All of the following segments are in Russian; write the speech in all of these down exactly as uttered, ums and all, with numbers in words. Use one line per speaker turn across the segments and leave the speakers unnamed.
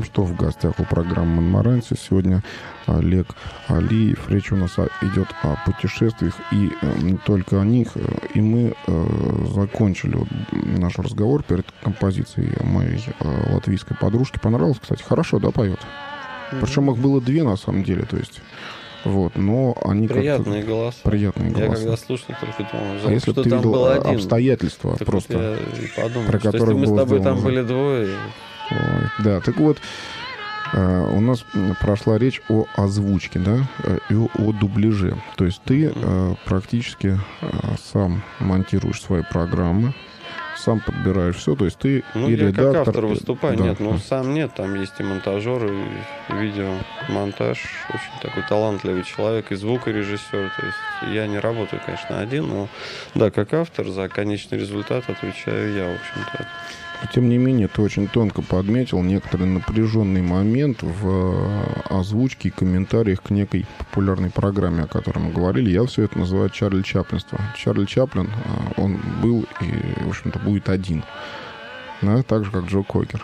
том, что в гостях у программы «Монмаранси» сегодня Олег Алиев. Речь у нас идет о путешествиях и не только о них. И мы закончили наш разговор перед композицией моей латвийской подружки. Понравилось, кстати? Хорошо, да, поет? Mm-hmm. Причем их было две, на самом деле, то есть... Вот, но они
приятные голоса.
Приятные голоса.
Я когда слушал, только думал,
а если
что
ты
там
видел
был один,
обстоятельства
так
просто,
вот я подумал,
про
что
которые
если мы с тобой
сделано...
там были двое...
Ой, да, так вот, у нас прошла речь о озвучке, да, и о дубляже. То есть ты mm-hmm. практически сам монтируешь свои программы, сам подбираешь все, то есть ты
ну,
и
я
редактор...
как автор выступаю,
да.
нет, ну сам нет, там есть и монтажер, и видеомонтаж, очень такой талантливый человек, и звукорежиссер, то есть я не работаю, конечно, один, но да, как автор за конечный результат отвечаю я, в общем-то.
Тем не менее, ты очень тонко подметил некоторый напряженный момент в озвучке и комментариях к некой популярной программе, о которой мы говорили. Я все это называю Чарли Чаплинство. Чарли Чаплин, он был и, в общем-то, будет один. Да? Так же, как Джо Кокер.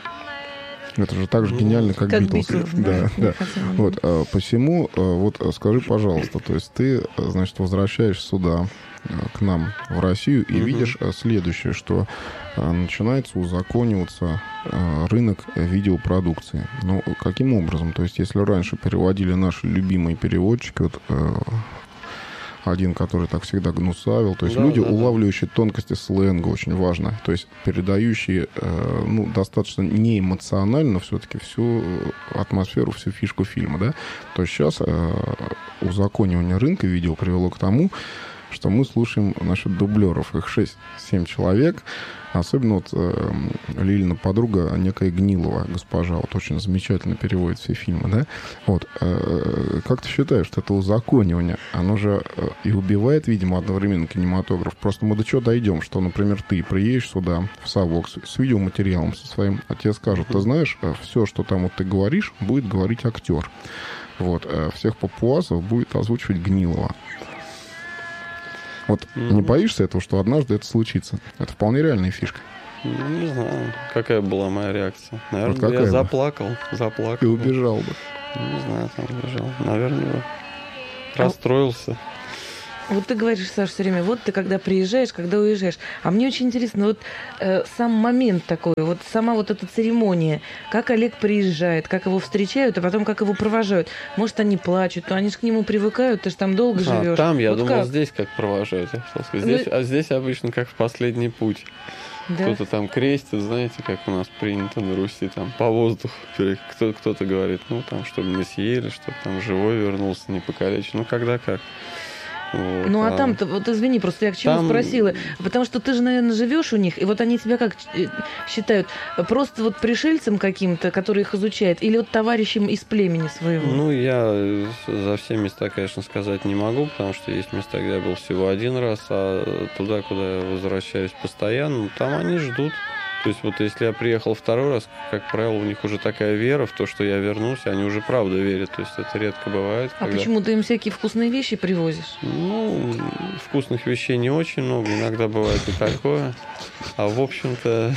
Это же так же гениально, как, как Битлз.
Битлз.
Да, да. Вот, а, посему, вот скажи, пожалуйста, то есть ты, значит, возвращаешься сюда, к нам в Россию, и mm-hmm. видишь следующее, что начинается узакониваться рынок видеопродукции. Ну, каким образом? То есть, если раньше переводили наши любимые переводчики, вот один, который так всегда гнусавил, то есть да, люди, да, улавливающие да. тонкости сленга, очень важно, то есть передающие, ну, достаточно неэмоционально, но все-таки всю атмосферу, всю фишку фильма, да, то есть сейчас узаконивание рынка видео привело к тому, что мы слушаем насчет дублеров. Их шесть-семь человек. Особенно вот э, Лилина подруга, некая Гнилова госпожа, вот очень замечательно переводит все фильмы, да? Вот. Э, как ты считаешь, что это узаконивание, оно же э, и убивает, видимо, одновременно кинематограф? Просто мы до чего дойдем, что, например, ты приедешь сюда, в совок, с, с видеоматериалом со своим, а тебе скажут, ты знаешь, все, что там вот ты говоришь, будет говорить актер. Вот. Э, всех папуасов будет озвучивать Гнилова. Вот mm-hmm. не боишься этого, что однажды это случится? Это вполне реальная фишка.
Ну, не знаю, какая была моя реакция. Наверное,
вот
я
бы?
заплакал, заплакал.
И убежал бы.
Не знаю, там убежал. Наверное, а... расстроился.
Вот ты говоришь, Саша, все время, вот ты когда приезжаешь, когда уезжаешь. А мне очень интересно, вот э, сам момент такой, вот сама вот эта церемония, как Олег приезжает, как его встречают, а потом как его провожают. Может, они плачут, но они же к нему привыкают, ты же там долго
а,
живешь.
Там, я
вот
думал,
как?
Здесь как провожают. Я хотел сказать. Здесь, ну... А здесь обычно как в последний путь. Да? Кто-то там крестит, знаете, как у нас принято на Руси, там по воздуху. Кто, кто-то говорит, ну там, чтобы не съели, чтобы там живой вернулся, не покалечен. Ну, когда как. Вот,
ну, а,
а
там-то, вот извини, просто я к чему там... спросила. Потому что ты же, наверное, живешь у них, и вот они тебя как считают? Просто вот пришельцем каким-то, который их изучает, или вот товарищем из племени своего?
Ну, я за все места, конечно, сказать не могу, потому что есть места, где я был всего один раз, а туда, куда я возвращаюсь постоянно, там они ждут. То есть вот если я приехал второй раз, как правило, у них уже такая вера в то, что я вернусь, они уже правда верят. То есть это редко бывает.
А
когда...
почему ты им всякие вкусные вещи привозишь?
Ну, вкусных вещей не очень много, иногда бывает и такое. А в общем-то...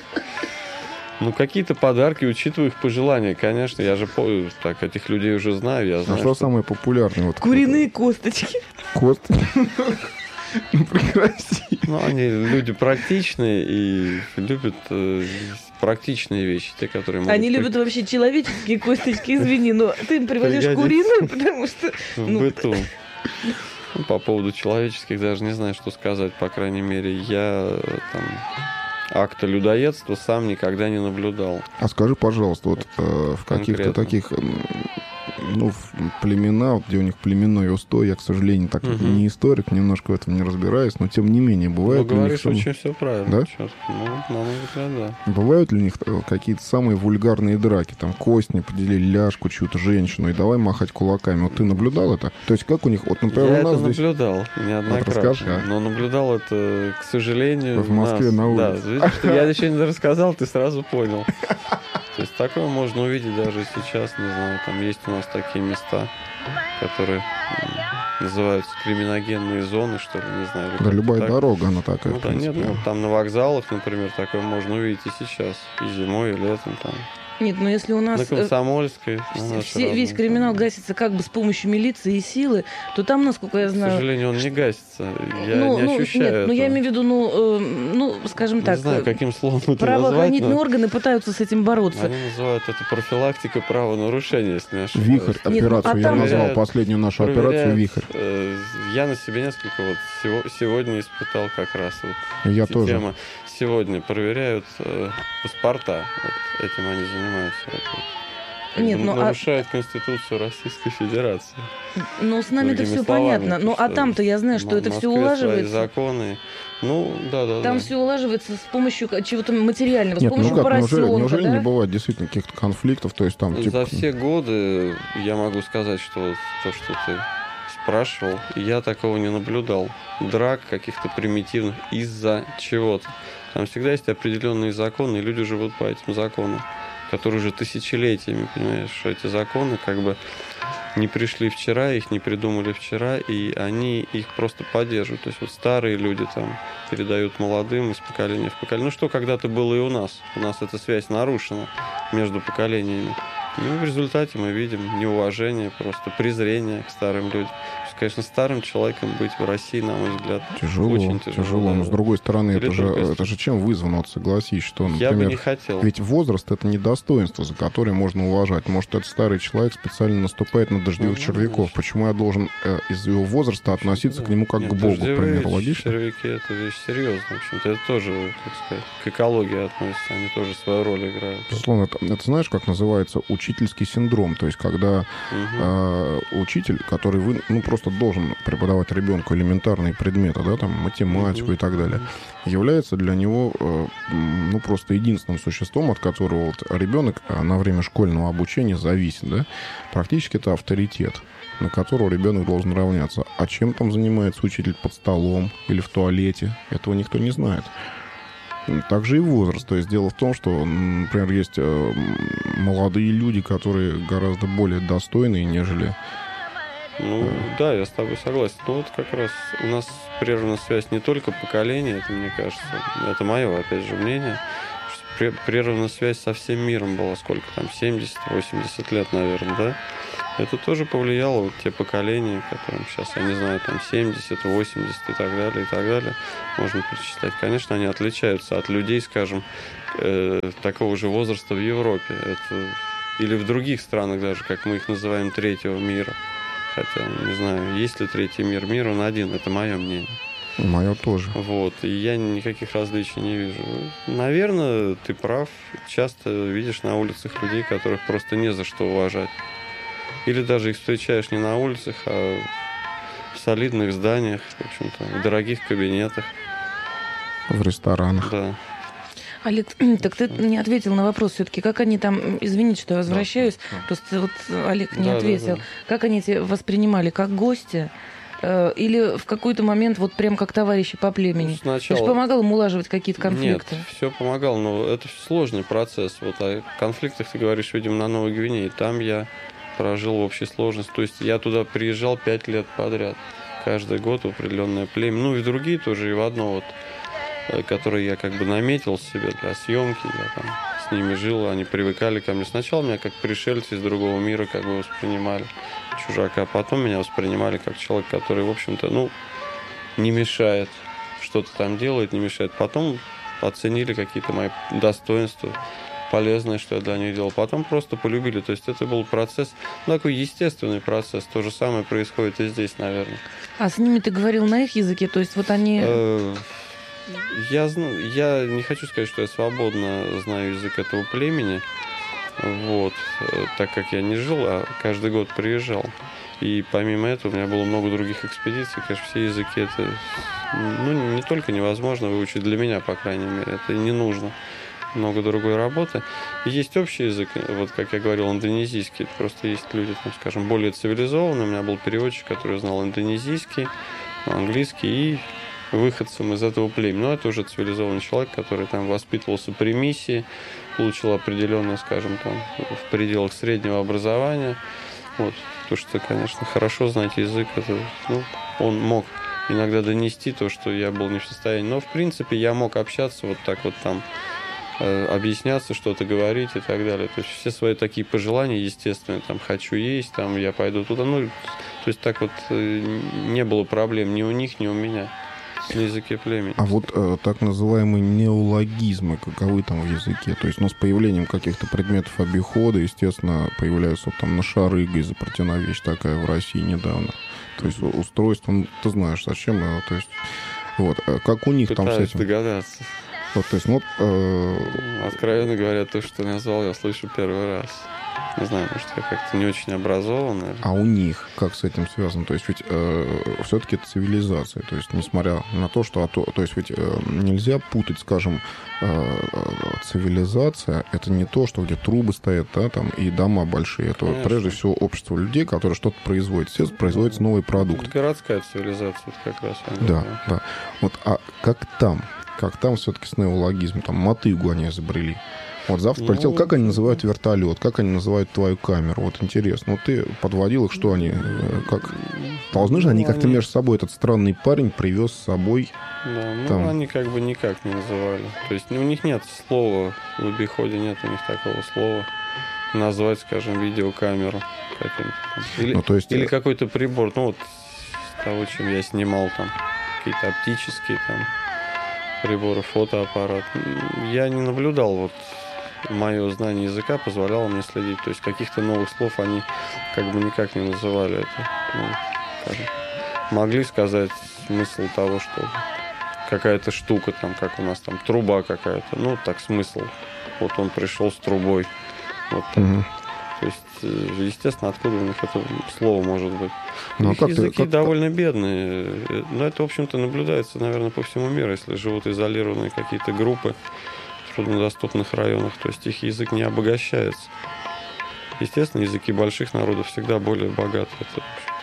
Ну, какие-то подарки, учитывая их пожелания, конечно. Я же так этих людей уже знаю. Я знаю
а что,
что...
самое популярное? Вот
куриные косточки.
Косточки? Ну, прекрати.
Ну, они люди практичные и любят э, практичные вещи, те, которые могут...
Они любят вообще человеческие косточки, извини, но ты им привозишь куриную, потому что...
В ну... быту. Ну, по поводу человеческих даже не знаю, что сказать, по крайней мере, я там... акта людоедства сам никогда не наблюдал.
А скажи, пожалуйста, вот э, в каких-то таких... Ну, племена, где у них племенной устой, я, к сожалению, так угу. не историк, немножко в этом не разбираюсь, но тем не менее, бывают
ну,
ли у
них...
них...
очень все правильно.
Да?
Четко. Ну, на мой взгляд, да.
Бывают ли у них какие-то самые вульгарные драки? Там кость не поделили, ляжку чью-то, женщину, и давай махать кулаками. Вот ты наблюдал это? То есть как у них... Вот, например,
я
у нас
это
здесь...
наблюдал неоднократно. Вот расскажи, а? Но наблюдал это, к сожалению...
В Москве
нас...
на улице.
Да, видишь, я еще не рассказал, ты сразу понял. То есть такое можно увидеть даже сейчас, не знаю, там есть у нас такие места, которые называются криминогенные зоны, что ли, не знаю.
Да, любая
так.
дорога, она такая.
Ну, да, нет, ну, там на вокзалах, например, такое можно увидеть и сейчас, и зимой, и летом там.
Нет, но если у нас...
На Комсомольской.
Все, все, весь криминал гасится как бы с помощью милиции и силы, то там, насколько я знаю...
К сожалению, он не гасится. Я
ну,
не
ну,
ощущаю
Нет,
этого.
но я имею в виду, ну, э, ну скажем
не
так...
Не знаю, каким словом это
правоохранительные
назвать, но...
органы пытаются с этим бороться.
Они называют это профилактика правонарушения, если не ошибаюсь.
Вихрь,
Нет, ну,
операцию.
а
Я
там-
назвал
Проверяют-
последнюю нашу операцию «Вихрь».
э, Я на себе несколько вот сего- сегодня испытал как раз вот
Я
эти
тоже.
темы. Сегодня проверяют э, паспорта. Вот этим они занимаются. Это вот как
Нет,
бы
ну, а-
нарушают Конституцию Российской Федерации.
Ну, с нами это
Другими
все
словами,
понятно. Ну,
потому
а там-то я знаю, что
в
это все
Москве свои
улаживается.
законы. Ну, да, да,
Там
да.
все улаживается с помощью ка- чего-то материального,
Нет,
с
ну
помощью
как, неужели,
поросенка,
неужели
да?
не бывает действительно каких-то конфликтов? То есть там, типа...
За все годы я могу сказать, что вот то, что ты спрашивал, я такого не наблюдал. Драк каких-то примитивных из-за чего-то. Там всегда есть определенные законы, и люди живут по этим законам, которые уже тысячелетиями, понимаешь, что эти законы как бы не пришли вчера, их не придумали вчера, и они их просто поддерживают. То есть вот старые люди там передают молодым из поколения в поколение. Ну что когда-то было и у нас. У нас эта связь нарушена между поколениями. Ну, в результате мы видим неуважение, просто презрение к старым людям. То есть, конечно, старым человеком быть в России, на мой взгляд,
Тяжело,
очень
тяжело.
тяжело.
Но
да.
с другой стороны,
Или
это же,
только-
это же чем вызвано? Вот согласись, что,
Я бы не
например,
хотел.
ведь возраст — это не достоинство, за которое можно уважать. Может, этот старый человек специально наступает на дождевых
Ну,
червяков.
конечно.
Почему я должен э, из-за его возраста относиться к нему как
Нет,
к Богу, к
дождевые
примеру? Логично?
червяки — это вещь серьезная. В общем-то, это тоже, как сказать, к экологии относится. Они тоже свою роль играют.
Безусловно, это, это знаешь, как называется учительский синдром. То есть, когда
Мгм.
э, учитель, который вы, ну, просто должен преподавать ребенку элементарные предметы, да, там, математику
Мгм.
и так далее, является для него, э, м, ну, просто единственным существом, от которого вот ребенок э, на время школьного обучения зависит, да, практически это авторитет, на которого ребенок должен равняться. А чем там занимается учитель под столом или в туалете, этого никто не знает. Также и возраст. То есть дело в том, что, м, например, есть э, м, молодые люди, которые гораздо более достойные, нежели...
Ну, да, я с тобой согласен. Ну, вот как раз у нас прервана связь не только поколения, это, мне кажется, это мое, опять же, мнение, что пре- прервана связь со всем миром была, сколько там, семьдесят-восемьдесят лет, наверное, да? Это тоже повлияло, вот те поколения, которым сейчас, я не знаю, там семьдесят, восемьдесят и так далее, и так далее, можно перечислять. Конечно, они отличаются от людей, скажем, э, такого же возраста в Европе. Это... Или в других странах даже, как мы их называем, третьего мира. Хотя, не знаю, есть ли третий мир. Мир он один, это мое мнение.
Мое тоже.
Вот, и я никаких различий не вижу. Наверное, ты прав. Часто видишь на улицах людей, которых просто не за что уважать. Или даже их встречаешь не на улицах, а в солидных зданиях, в общем-то, в дорогих кабинетах.
В ресторанах.
Да.
Олег, так ты не ответил на вопрос все-таки, как они там, извините, что я возвращаюсь,
Да, да.
просто вот Олег не
Да, да,
ответил,
да.
как они тебя воспринимали, как гостя, э, или в какой-то момент вот прям как товарищи по племени?
Ну,
Ты же
сначала...
помогал им улаживать какие-то конфликты.
Нет, все помогал, но это сложный процесс. Вот о конфликтах ты говоришь, видимо, на Новой Гвинее. Там я прожил в общей сложности. То есть я туда приезжал пять лет подряд. Каждый год в определенное племя. Ну и в другие тоже, и в одно вот, э, которое я как бы наметил себе для съемки. Я там с ними жил, они привыкали ко мне. Сначала меня как пришельца из другого мира как бы воспринимали, чужака. Потом меня воспринимали как человек, который, в общем-то, ну, не мешает. Что-то там делает, не мешает. Потом оценили какие-то мои достоинства, полезное, что я для них делал. Потом просто полюбили. То есть это был процесс, ну, такой естественный процесс. То же самое происходит и здесь, наверное.
А с ними ты говорил на их языке, то есть вот они...
Э, Я, зна- я не хочу сказать, что я свободно знаю язык этого племени, вот, э, так как я не жил, а каждый год приезжал. И помимо этого у меня было много других экспедиций. Конечно, все языки это, ну, не только невозможно выучить, для меня, по крайней мере, это не нужно. Много другой работы. И есть общий язык, вот как я говорил, индонезийский. Просто есть люди, там, скажем, более цивилизованные. У меня был переводчик, который знал индонезийский, английский и выходцем из этого племени. Но это уже цивилизованный человек, который там воспитывался при миссии, получил определенное, скажем, там, в пределах среднего образования. Вот. То, что, конечно, хорошо знать язык, это, ну, он мог иногда донести то, что я был не в состоянии. Но, в принципе, я мог общаться вот так вот там объясняться, что-то говорить и так далее. То есть все свои такие пожелания, естественно, там, хочу есть, там, я пойду туда. Ну, то есть так вот не было проблем ни у них, ни у меня на языке племени.
А вот э, так называемые неологизмы, каковы там в языке? То есть, ну, с появлением каких-то предметов обихода, естественно, появляются вот, там нашарыга, изобретена вещь такая в России недавно. То есть устройство, ну, ты знаешь, зачем его, то есть, вот, как у них
Пытаюсь
там с этим?
догадаться.
Вот, то есть, ну, э...
Откровенно говоря, то, что ты назвал, я слышу первый раз. Не знаю, может, я как-то не очень образован. Наверное.
А у них как с этим связано? То есть ведь э, все-таки это цивилизация. То есть несмотря на то, что... То, то есть ведь э, нельзя путать, скажем, э, цивилизация. Это не то, что где трубы стоят, да, там, и дома большие. Это
Конечно.
Прежде всего общество людей, которые что-то производят. Естественно, производится новый продукт.
Городская цивилизация, это как раз.
Да, да, да. Вот, а как там? Как там все-таки с неологизмом? Там мотыгу они изобрели. Вот завтра полетел, ну, как они называют вертолет, как они называют твою камеру? Вот интересно. Вот ты подводил их, что они, как... Должны же они
ну,
как-то
они...
между собой, этот странный парень привез с собой...
Да, ну
там...
они как бы никак не называли. То есть у них нет слова, в обиходе нет у них такого слова назвать, скажем, видеокамеру каким-то. Или,
ну, то есть...
или какой-то прибор, ну вот того, чем я снимал там, какие-то оптические там приборы, фотоаппарат. Я не наблюдал вот... Мое знание языка позволяло мне следить. То есть каких-то новых слов они как бы никак не называли это. Ну, скажем, могли сказать смысл того, что какая-то штука, там, как у нас там труба какая-то. Ну, так смысл. Вот он пришел с трубой. Вот так. Угу. То есть, естественно, откуда у них это слово может быть. Ну, их языки ты, как... довольно бедные. Но это, в общем-то, наблюдается, наверное, по всему миру, если живут изолированные какие-то группы в труднодоступных районах, то есть их язык не обогащается. Естественно, языки больших народов всегда более богаты. Это...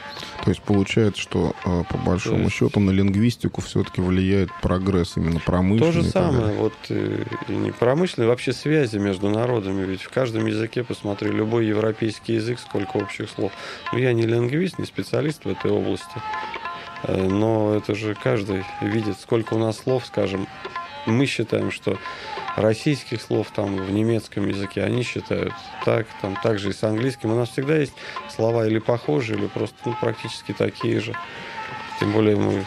То есть получается, что по большому есть... счету на лингвистику все-таки влияет прогресс именно промышленный.
То же самое, вот и, и не промышленный, вообще связи между народами. Ведь в каждом языке, посмотри, любой европейский язык, сколько общих слов. Ну, я не лингвист, не специалист в этой области, но это же каждый видит, сколько у нас слов, скажем. Мы считаем, что российских слов там в немецком языке, они считают так, там также и с английским. У нас всегда есть слова или похожие, или просто ну, практически такие же. Тем более мы,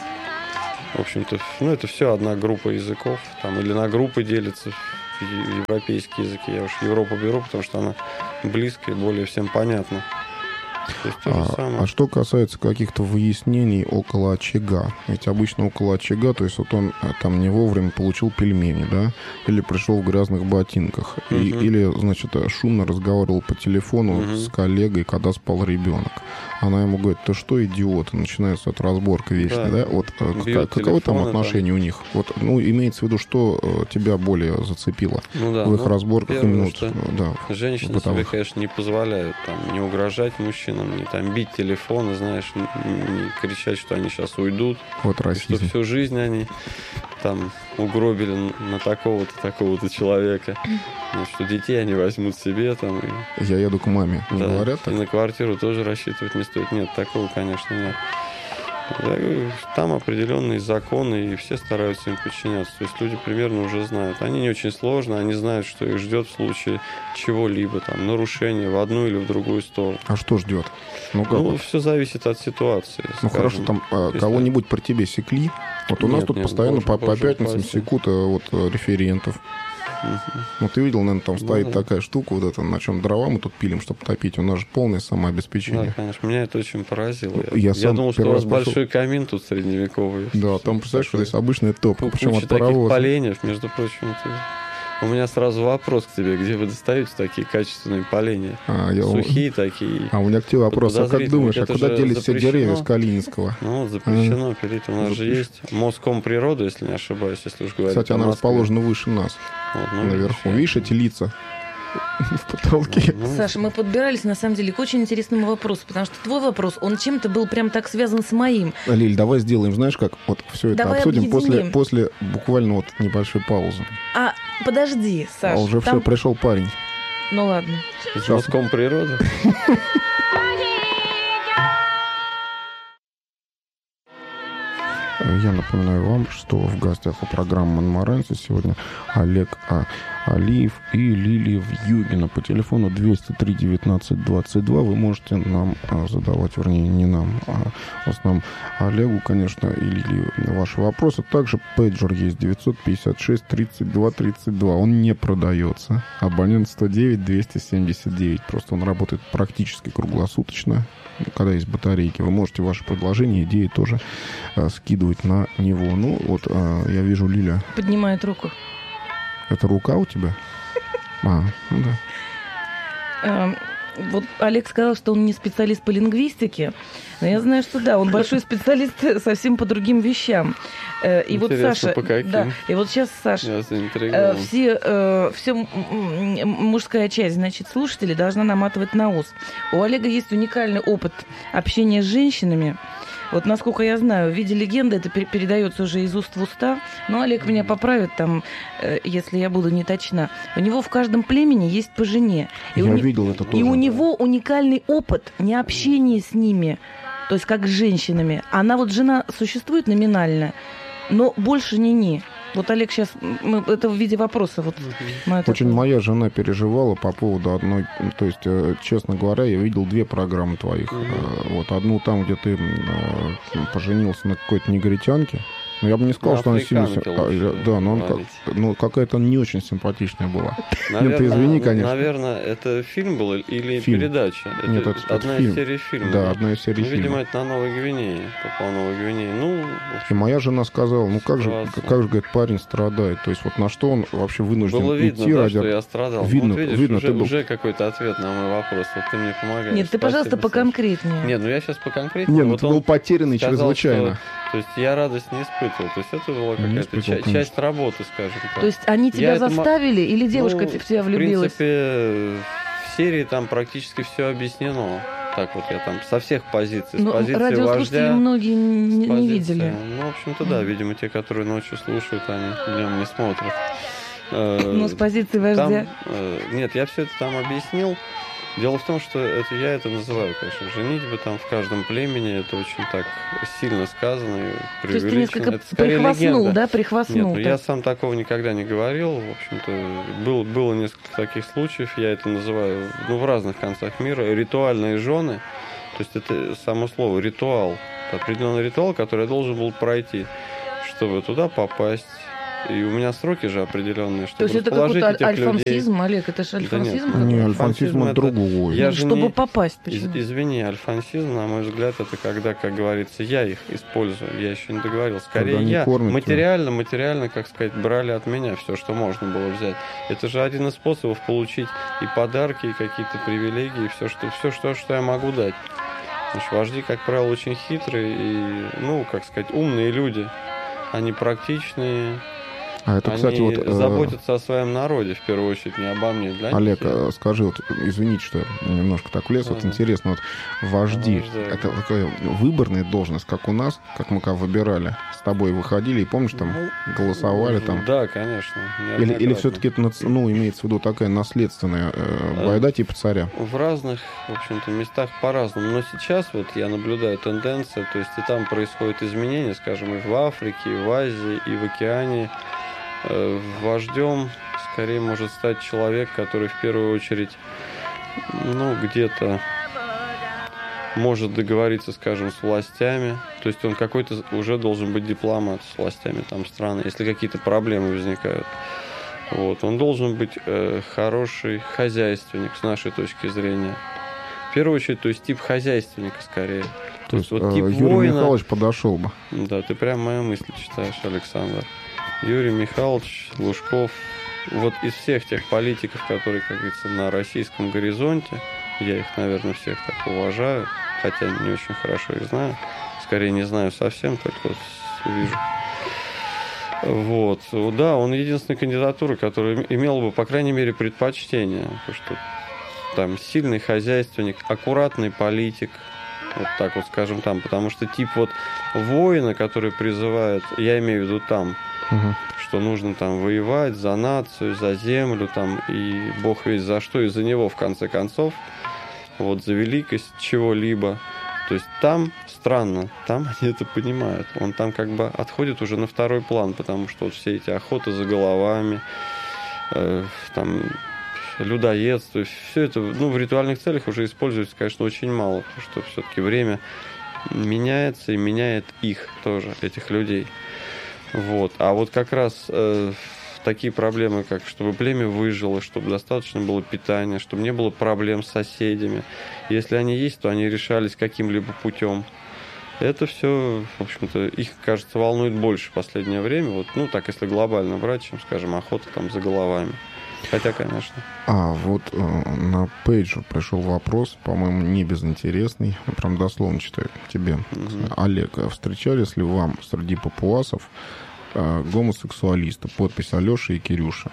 в общем-то, ну это все одна группа языков, там или на группы делятся европейские языки. Я уж Европу беру, потому что она близкая и более всем понятна.
А, а что касается каких-то выяснений около очага, ведь обычно около очага, то есть вот он там не вовремя получил пельмени, да, или пришел в грязных ботинках, uh-huh. и, или, значит, шумно разговаривал по телефону uh-huh. с коллегой, когда спал ребенок. Она ему говорит: ты что, идиот? Начинается от разборка вечная, да? да? Вот как, каковы там отношения там. У них? Вот, ну, имеется в виду, что тебя более зацепило
ну, да.
в их
ну,
разборках
первое,
именно вот, да,
женщины себе, конечно, не позволяют там не угрожать мужчинам, не там бить телефоны, знаешь, не, не кричать, что они сейчас уйдут,
вот расизм.
Что всю жизнь они там угробили на такого-то, такого-то человека, ну, что детей они возьмут себе там. И...
Я еду к маме, не
да,
говорят так?
И на квартиру тоже рассчитывать не стоит. Нет, такого, конечно, нет. Там определенные законы, и все стараются им подчиняться. То есть люди примерно уже знают. Они не очень сложно, они знают, что их ждет в случае чего-либо, там, нарушения в одну или в другую сторону.
А что ждет? Ну, как
ну
вот?
Все зависит от ситуации.
Ну, скажем. Хорошо, там если... кого-нибудь при тебе секли? Вот у нет, нас тут нет, постоянно боже, по, по пятницам секут вот референтов. Uh-huh. Ну, ты видел, наверное, там стоит ну, да. такая штука, вот это, на чем дрова мы тут пилим, чтобы топить. У нас же полное самообеспечение.
Да, конечно. Меня это очень поразило.
Я,
я, я думал, что у вас
пошел...
большой камин тут средневековый.
Да, там, представляешь, что здесь обычная топка, причем от паровоза.
Поленьев, между прочим. Это... У меня сразу вопрос к тебе. Где вы достаете такие качественные поленья? А, я... Сухие такие.
А у меня к тебе вопрос. А как думаешь, а куда делись все деревья с Калининского?
Ну, вот запрещено пилить. У нас же есть Москомприрода, если не ошибаюсь, если уж говорить.
Кстати, она расположена выше нас. Вот, ну, наверху. Видишь эти лица в потолке?
Ну, Саша, мы подбирались, на самом деле, к очень интересному вопросу, потому что твой вопрос, он чем-то был прям так связан с моим.
Лиль, давай сделаем, знаешь как, вот все это
давай
обсудим после, после буквально вот небольшой паузы.
А, подожди, Саша.
А уже там... все, пришел парень.
Ну ладно.
С Москомприрода?
Я напоминаю вам, что в гостях у программы «Монморенци» сегодня Олег а, Алиев и Лилия Вьюгина. По телефону двести три девятнадцать двадцать два вы можете нам а, задавать, вернее, не нам, а в основном Олегу, конечно, и Лилии ваши вопросы. Также пейджер есть девятьсот пятьдесят шесть тридцать два тридцать два. Он не продается. Абонент сто девять двести семьдесят девять. Просто он работает практически круглосуточно. Когда есть батарейки, вы можете ваши предложения, идеи тоже а, скидывать на него. Ну, вот а, я вижу, Лиля
поднимает руку.
Это рука у тебя? А, ну да.
Вот Олег сказал, что он не специалист по лингвистике, но я знаю, что да, он большой специалист совсем по другим вещам. И
Интересно,
вот Саша,
по каким?
да, и вот сейчас Саша, все, все мужская часть, значит, слушателей должна наматывать на ус. У Олега есть уникальный опыт общения с женщинами. Вот, насколько я знаю, в виде легенды это передается уже из уст в уста. Но Олег меня поправит, там, если я буду не точна. У него в каждом племени есть по жене. И
я
у
видел
не...
это тоже.
И у него уникальный опыт не общения с ними, то есть как с женщинами. Она вот жена существует номинально, но больше не-не. Вот Олег сейчас, мы, это в виде вопроса. Вот,
очень это... моя жена переживала по поводу одной, то есть, честно говоря, я видел две программы твоих. Mm-hmm. Вот одну там, где ты поженился на какой-то негритянке. Но я бы не сказал, что она сильно... А, да, но он как, ну, какая-то не очень симпатичная была.
Наверное,
Нет, ты извини, конечно.
Наверное, это фильм был или фильм. Передача? Это
Нет, это,
одна
это
из
фильм.
серий фильма.
Да, одна из серий
ну,
фильма.
Видимо, это на Новой Гвинее. Попал на Новой Гвинее. Ну,
и моя жена сказала, ну как же, как же, говорит, парень страдает. То есть вот на что он вообще вынужден
было видно,
идти
да,
ради...
что я страдал.
Видно,
вот видишь,
видно,
уже,
ты был...
уже какой-то ответ на мой вопрос. Вот ты мне помогаешь.
Нет, ты,
Спасибо,
пожалуйста,
Саша.
поконкретнее.
Нет, ну я сейчас поконкретнее.
Нет, ну
вот
ты был потерянный
сказал,
чрезвычайно.
Что... То есть я радость не испытывал. То есть это была какая-то часть, часть работы, скажем так.
То есть они тебя
я
заставили это... или девушка
ну,
в тебя влюбилась?
В принципе, в серии там практически все объяснено. Так вот я там со всех позиций.
Но
с позиции
радиослушатели
вождя,
многие не,
позиции,
не видели.
Ну, в общем-то, да. Видимо, те, которые ночью слушают, они днем не смотрят.
Ну, с позиции вождя.
Там, нет, я все это там объяснил. Дело в том, что это, я это называю, конечно, женитьба там в каждом племени. Это очень так сильно сказано и преувеличено.
То есть ты несколько
это скорее
прихвастнул,
легенда.
да? Прихвастнул.
Нет, ну, я сам такого никогда не говорил. В общем-то, был, было несколько таких случаев. Я это называю, ну, в разных концах мира. Ритуальные жены. То есть это само слово ритуал. Это определенный ритуал, который я должен был пройти, чтобы туда попасть. И у меня сроки же определенные, чтобы
То есть это какой-то альфонсизм,
людей.
Олег, это же альфонсизм?
Да нет, не, альфонсизм это другой.
Я
чтобы
не...
попасть, почему?
Из, извини, альфонсизм, на мой взгляд, это когда, как говорится, я их использую. Я еще не договорил. Скорее я кормят, материально, материально, как сказать, брали от меня все, что можно было взять. Это же один из способов получить и подарки, и какие-то привилегии, и все, что, все, что, что я могу дать. Потому что вожди, как правило, очень хитрые и, ну, как сказать, умные люди. Они практичные.
А это,
Они
кстати, вот,
заботятся э... о своем народе, в первую очередь, не обо мне. Для
Олег,
них,
скажи, вот, извините, что я немножко так влез, ага. Вот интересно, вот вожди, ага, это такая выборная должность, как у нас, как мы как выбирали, с тобой выходили, и помнишь, там, голосовали там?
Да, конечно.
Или, или все-таки это, ну, имеется в виду такая наследственная э, байда типа царя?
В разных, в общем-то, местах по-разному. Но сейчас вот я наблюдаю тенденцию, то есть и там происходят изменения, скажем, и в Африке, и в Азии, и в океане. Вождем скорее может стать человек, который в первую очередь, ну, где-то может договориться, скажем, с властями. То есть он какой-то уже должен быть дипломат с властями там страны, если какие-то проблемы возникают. Вот. Он должен быть э, хороший хозяйственник с нашей точки зрения. В первую очередь, то есть тип хозяйственника скорее.
То, то есть вот тип Юрий воина... Михайлович подошел бы.
Да, ты прям мои мысли читаешь, Александр. Юрий Михайлович, Лужков, вот из всех тех политиков, которые, как говорится, на российском горизонте, я их, наверное, всех так уважаю, хотя не очень хорошо их знаю, скорее не знаю совсем, только вот вижу. Вот, да, он единственная кандидатура, которая имела бы, по крайней мере, предпочтение, потому что там сильный хозяйственник, аккуратный политик, вот так вот скажем там, потому что тип вот воина, который призывает, я имею в виду там, угу. что нужно там воевать за нацию, за землю, там, и бог весть за что, и за него, в конце концов, вот, за великость чего-либо, То есть там странно, там они это понимают. Он там как бы отходит уже на второй план, потому что вот все эти охоты за головами, э, там, людоедство, все это, ну, в ритуальных целях уже используется, конечно, очень мало, потому что все-таки время меняется и меняет их тоже, этих людей. Вот. А вот как раз э, такие проблемы, как чтобы племя выжило, чтобы достаточно было питания, чтобы не было проблем с соседями. Если они есть, то они решались каким-либо путем. Это все, в общем-то, их, кажется, волнует больше в последнее время. Вот, ну, так, если глобально брать, чем, скажем, охота там за головами. Хотя, конечно.
А, вот э, на пейджер пришел вопрос, по-моему, не безинтересный. Я прям дословно читаю тебе. Угу. Олег, а встречались ли вам среди папуасов э, гомосексуалисты? Подпись Алеша и Кирюша.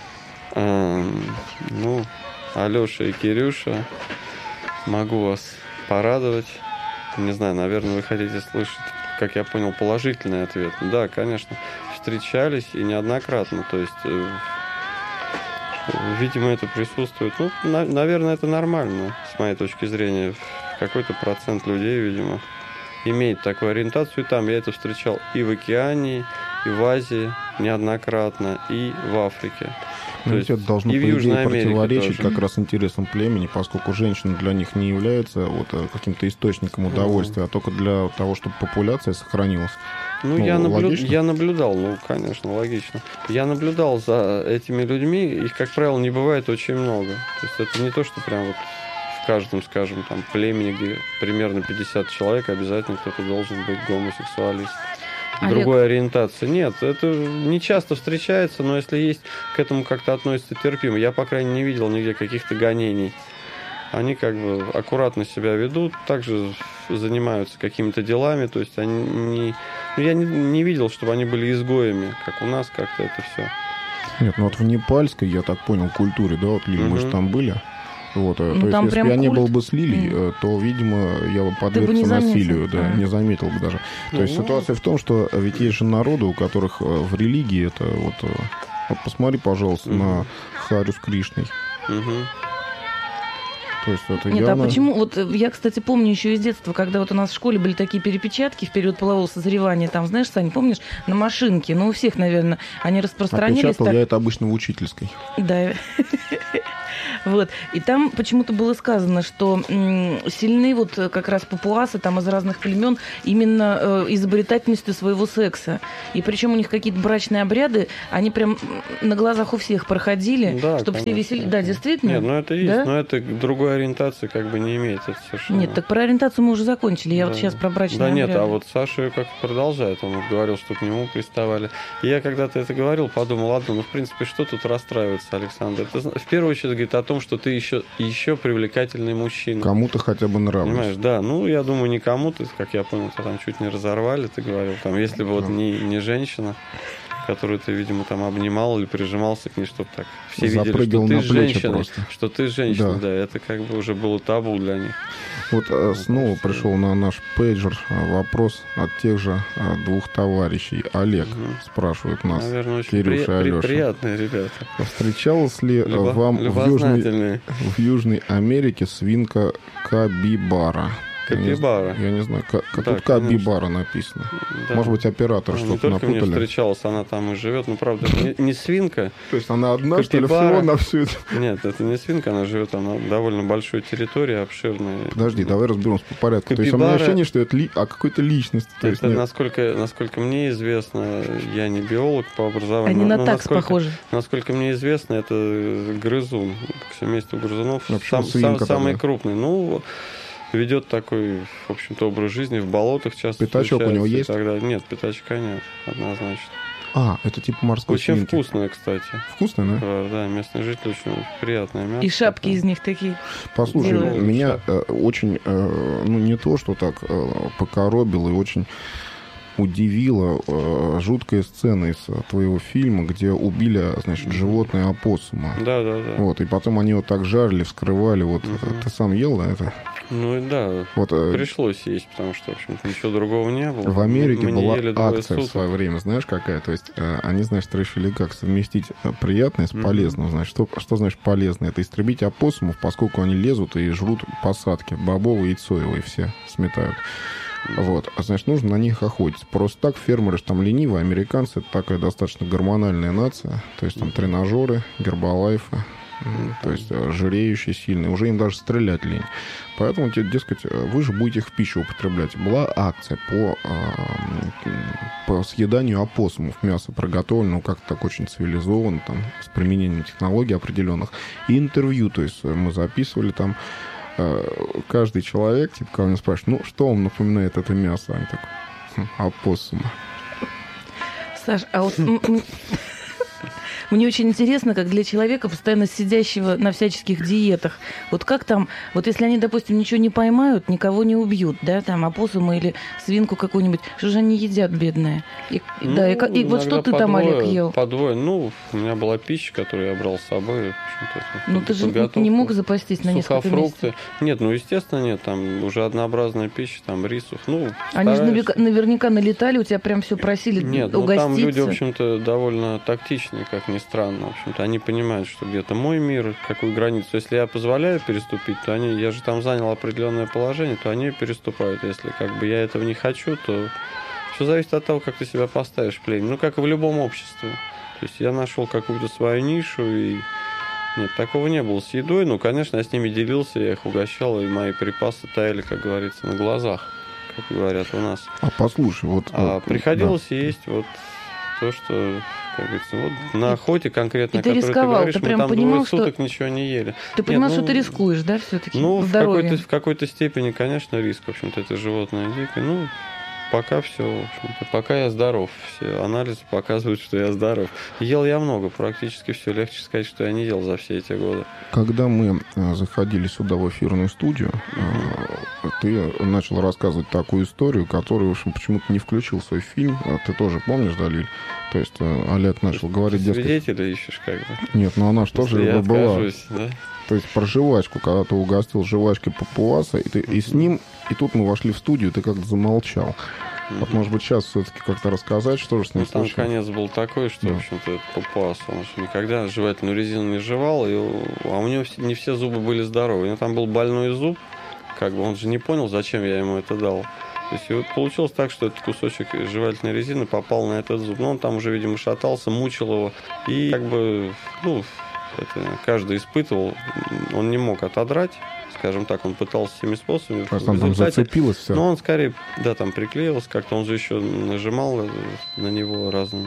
А, ну, Алеша и Кирюша, могу вас порадовать. Не знаю, наверное, вы хотите слышать, как я понял, положительный ответ. Да, конечно, встречались и неоднократно. То есть... Э, видимо, это присутствует. Ну, на, наверное, это нормально, с моей точки зрения. Какой-то процент людей, видимо, имеет такую ориентацию. И там я это встречал и в Океании, и в Азии неоднократно, и в Африке.
Ну, это должно, по идее, противоречить как раз интересам племени, поскольку женщина для них не является вот каким-то источником удовольствия, mm-hmm. а только для того, чтобы популяция сохранилась.
Ну, ну я, наблю... я наблюдал, ну, конечно, логично. Я наблюдал за этими людьми, их, как правило, не бывает очень много. То есть это не то, что прям вот в каждом, скажем, там, племени, где примерно пятьдесят человек, обязательно кто-то должен быть гомосексуалист.
Олег.
Другой ориентации. Нет, это не часто встречается, но если есть, к этому как-то относится терпимо. Я, по крайней мере, не видел нигде каких-то гонений. Они как бы аккуратно себя ведут, также занимаются какими-то делами, то есть они не... Я не, не видел, чтобы они были изгоями, как у нас как-то это все.
Нет, ну вот в непальской, я так понял, культуре, да, вот, Лили, угу. мы же там были. Вот, ну, то есть, если бы я не был бы с Лилией, mm. то, видимо, я бы подвергся насилию, да, а. не заметил бы даже. То mm. есть ситуация в том, что ведь есть же народы, у которых в религии это вот... Вот посмотри, пожалуйста, mm-hmm. на Харю с Кришной.
Mm-hmm.
То есть это
Нет,
явно...
а почему? Вот я, кстати, помню еще из детства, когда вот у нас в школе были такие перепечатки в период полового созревания, там, знаешь, Сань, помнишь, на машинке, ну, у всех, наверное, они распространились.
Отпечатал
так...
я это обычно в учительской.
Да. Вот. И там почему-то было сказано, что м, сильны вот как раз папуасы там из разных племен именно э, изобретательностью своего секса. И причем у них какие-то брачные обряды, они прям на глазах у всех проходили,
да,
чтобы
конечно,
все весели. Да, действительно.
Нет, ну это есть,
да?
но это другой ориентации как бы не имеет. Это совершенно...
Нет, так про ориентацию мы уже закончили. Я да. вот сейчас про брачные
да,
обряды.
Да нет, а вот Саша ее как продолжает. Он говорил, что к нему приставали. И я когда-то это говорил, подумал, ладно, ну в принципе, что тут расстраиваться, Александр? Это, в первую очередь говорит о том, что ты еще, еще привлекательный мужчина.
Кому-то хотя бы нравится.
Понимаешь, да. Ну, я думаю, не кому-то, как я понял, ты там чуть не разорвали, ты говорил. Там, если бы вот не, не женщина, которую ты, видимо, там обнимал или прижимался к ней, чтобы так все
запрыгал
видели, что ты женщина,
просто.
что ты женщина,
да.
да, это как бы уже было табу для них.
Вот а, снова пришел на наш пейджер вопрос от тех же а, двух товарищей. Олег угу. спрашивает нас,
наверное, очень
Кирюша
при...
и Алеша.
Приятные ребята.
Встречалась ли
Любо...
вам в Южной, в Южной Америке свинка капибара?
Капибара.
Я не, я не знаю, как,
да,
тут капибара написано. Да. Может быть, оператор
ну,
что-то напутали. Не только
мне встречалась, она там и живет. Ну, правда, не, не свинка.
То есть она одна,
капибара.
Что ли, всего на всю это?
Нет, это не свинка, она живет на довольно большой территории, обширной.
Подожди, давай разберемся по порядку. Капибара... То есть у меня ощущение, что это ли... а какой-то личность. То
это,
есть,
насколько, насколько мне известно, я не биолог по образованию.
Они
но,
на такс похожи.
Насколько мне известно, это грызун. К семейству грызунов.
Сам, сам,
самый крупный. Ну... ведет такой, в общем-то, образ жизни в болотах часто.
Пятачок у него есть?
Тогда... Нет, пятачка нет, однозначно.
А, это типа морской
очень
свинки.
Очень вкусное, кстати.
Вкусное, да?
Да, местные жители очень приятное мясо.
И шапки
это...
из них такие.
Послушай, Белые. меня э, очень, э, ну не то, что так э, покоробило и очень удивила э, жуткая сцена из твоего фильма, где убили, значит, животное опоссума.
Да, да, да.
Вот, и потом они его так жарили, вскрывали. Вот,
Угу.
ты сам ел, да, это?
Ну да,
вот,
пришлось есть, потому что, в общем-то, ничего другого не было.
В Америке
Мы
была акция
суток.
в свое время, знаешь, какая? То есть э, они, значит, решили, как совместить приятное с полезным. Mm-hmm. Значит, что, что значит полезное? Это истребить опоссумов, поскольку они лезут и жрут посадки. Бобовые и соевые все сметают. Mm-hmm. Вот. А значит, нужно на них охотиться. Просто так фермеры же там ленивые, американцы — это такая достаточно гормональная нация. То есть там тренажеры, гербалайфы. Mm-hmm. То есть жиреющие, сильные. Уже им даже стрелять лень. Поэтому, дескать, вы же будете их в пищу употреблять. Была акция по, по съеданию опоссумов. Мясо приготовлено, как-то так очень цивилизованно, там, с применением технологий определенных. И интервью, то есть мы записывали там. Каждый человек, типа, когда меня спрашивает, ну, что вам напоминает это мясо? Они такой, хм, опоссума.
Саш, а вот... Мне очень интересно, как для человека, постоянно сидящего на всяческих диетах, вот как там, вот если они, допустим, ничего не поймают, никого не убьют, да, там, опоссума или свинку какую-нибудь, что же они едят, бедные? И,
ну,
да, и, и вот что ты там, Олег, ел?
Подвое. Ну, у меня была пища, которую я брал с собой.
Ну, ты же не мог запастись на несколько месяцев?
Нет, ну, естественно, нет, там уже однообразная пища, там, рисов, ну,
они же наверняка, наверняка налетали, у тебя прям все просили
нет,
угоститься.
Ну, там люди, в общем-то, довольно тактичные, как ни странно. В общем-то, они понимают, что где-то мой мир, какую границу. Если я позволяю переступить, то они, я же там занял определенное положение, то они переступают. Если как бы я этого не хочу, то все зависит от того, как ты себя поставишь в племя. Ну, как и в любом обществе. То есть я нашел какую-то свою нишу, и нет, такого не было с едой. Ну, конечно, я с ними делился, я их угощал, и мои припасы таяли, как говорится, на глазах, как говорят у нас.
А послушай, вот...
А
вот,
приходилось
да.
есть вот то, что, как говорится, вот на охоте конкретно,
и ты
о которой
рисковал,
ты говоришь,
ты
мы
прям
там
понимал,
двое
что...
суток ничего не ели.
Ты понимал,
Нет,
что
ну,
ты рискуешь, да, все-таки?
Ну, в какой-то, в какой-то степени, конечно, риск. В общем-то, это животное дикое. Ну, пока все, в общем-то, пока я здоров. Все анализы показывают, что я здоров. Ел я много, практически все. Легче сказать, что я не ел за все эти годы.
Когда мы заходили сюда в эфирную студию, mm-hmm. ты начал рассказывать такую историю, которую, в общем, почему-то не включил в свой фильм. Ты тоже помнишь, Далиль? То есть Олег начал
есть,
говорить...
Ты свидетеля ищешь как бы?
Нет, ну она же тоже
я
была.
Откажусь, да?
То есть про жвачку, когда ты угостил жвачкой папуаса, и, ты, и с ним, и тут мы вошли в студию, ты как-то замолчал. Mm-hmm. Вот, может быть, сейчас все-таки как-то рассказать, что же с ним
ну, там
случилось?
конец был такой, что, да. в общем-то, этот папуас, он же никогда жевательную резину не жевал, и, а у него не все зубы были здоровы. У него там был больной зуб, как бы он же не понял, зачем я ему это дал. То есть и вот получилось так, что этот кусочек жевательной резины попал на этот зуб. Но он там уже, видимо, шатался, мучил его. И как бы, ну, это каждый испытывал. Он не мог отодрать, скажем так, он пытался всеми способами.
А там, там зацепилось все.
Но он скорее, да, там приклеился как-то, он же еще нажимал на него разными.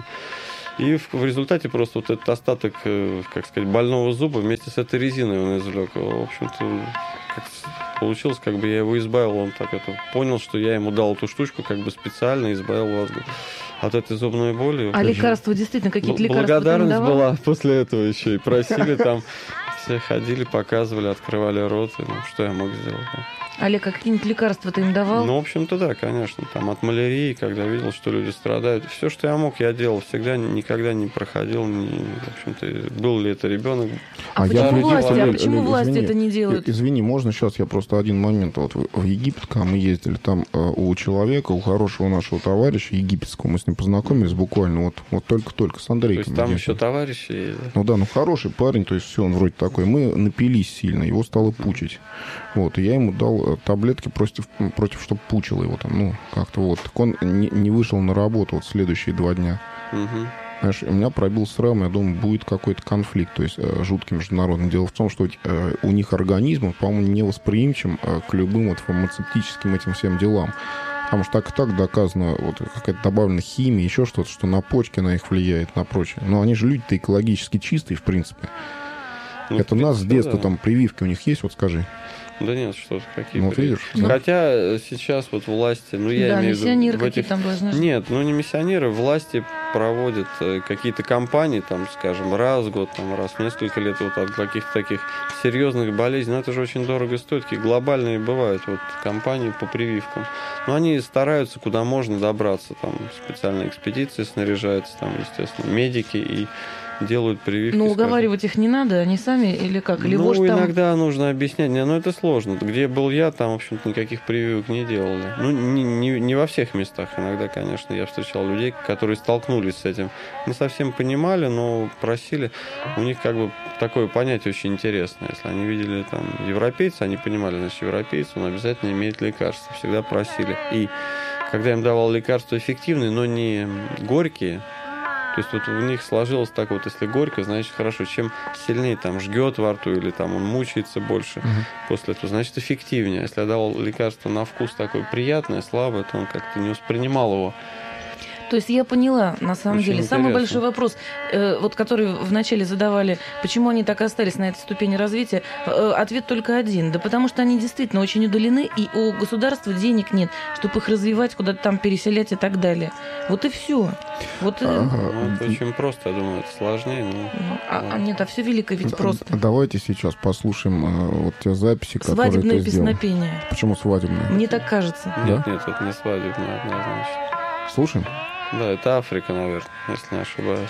И в, в результате просто вот этот остаток, как сказать, больного зуба вместе с этой резиной он извлек. В общем-то, как получилось, как бы я его избавил, он так это понял, что я ему дал эту штучку, как бы специально избавил вас от этой зубной боли.
А лекарства, действительно, какие-то лекарства
благодарность была после этого еще, и просили там, все ходили, показывали, открывали рот, и, ну, что я мог сделать.
Олег, а какие-нибудь лекарства ты им давал?
Ну, в общем-то, да, конечно. Там от малярии, когда видел, что люди страдают. Все, что я мог, я делал. Всегда, никогда не проходил. Не, в общем-то, был ли это ребенок.
А, а почему, я власти, а почему власти извини, это не делают?
Извини, можно сейчас я просто один момент. Вот в Египет, когда мы ездили, там у человека, у хорошего нашего товарища египетского, мы с ним познакомились буквально вот, вот только-только с Андрейком.
То есть там ездили. Еще товарищи есть?
Ну да, ну хороший парень, то есть все, он вроде такой. Мы напились сильно, его стало пучить. Вот, и я ему дал таблетки против, против чтобы пучило его там, ну, как-то вот. Так он не, не вышел на работу вот следующие два дня.
Угу.
Знаешь, у меня пробил срам, я думаю, будет какой-то конфликт, то есть э, жуткий международный. Дело в том, что э, у них организм, по-моему, невосприимчив э, к любым вот фармацевтическим этим всем делам. Потому что так и так доказано, вот какая-то добавлена химия, еще что-то, что на почки на их влияет, на прочее. Но они же люди-то экологически чистые, в принципе.
Ну,
Это нас с
принципе,
детства
да.
там прививки у них есть, вот скажи.
Да нет, что-то какие
Ну, вот видишь,
прививки.
да.
Хотя сейчас вот власти, ну я
Да,
имею в виду...
миссионеры
в
какие
этих...
там должны жить.
Нет, ну не миссионеры, власти проводят э, какие-то кампании, там, скажем, раз в год, там, раз в несколько лет вот от каких-то таких серьезных болезней. Но это же очень дорого стоит, такие глобальные бывают вот кампании по прививкам. Но они стараются куда можно добраться, там специальные экспедиции снаряжаются, там, естественно, медики и делают прививки.
Ну,
скажем.
уговаривать их не надо, они сами или как? Или
Ну,
вождь там...
иногда нужно объяснять. Не, ну, это сложно. Где был я, там, в общем-то, никаких прививок не делали. Ну, не, не, не во всех местах. Иногда, конечно, я встречал людей, которые столкнулись с этим. Не совсем понимали, но просили. У них как бы такое понятие очень интересное. Если они видели там европейца, они понимали, значит, европейец, он обязательно имеет лекарства. Всегда просили. И когда им давал лекарства эффективные, но не горькие, то есть вот у них сложилось так вот, если горько, значит хорошо. Чем сильнее там жгет во рту или там он мучается больше
Угу.
после этого, значит эффективнее. Если я давал лекарство на вкус такое приятное, слабое, то он как-то не воспринимал его.
То есть я поняла, на самом
Очень
деле. Самый
интересно.
большой вопрос, э, вот который вначале задавали, почему они так остались на этой ступени развития, э, ответ только один. Да потому что они действительно очень удалены, и у государства денег нет, чтобы их развивать, куда-то там переселять и так далее. Вот и все. Вот, э,
Ага.
Ну, это очень просто, я думаю, это сложнее. Но...
ну, а, а нет, а все великое ведь
Д-
просто.
Давайте сейчас послушаем э, вот те записи, которые
Свадебное
ты сделал.
песнопение.
Почему свадебное?
Мне так кажется.
Нет,
Да?
нет, это не свадебное однозначно.
Слушаем?
Да, это Африка, наверное, если не ошибаюсь.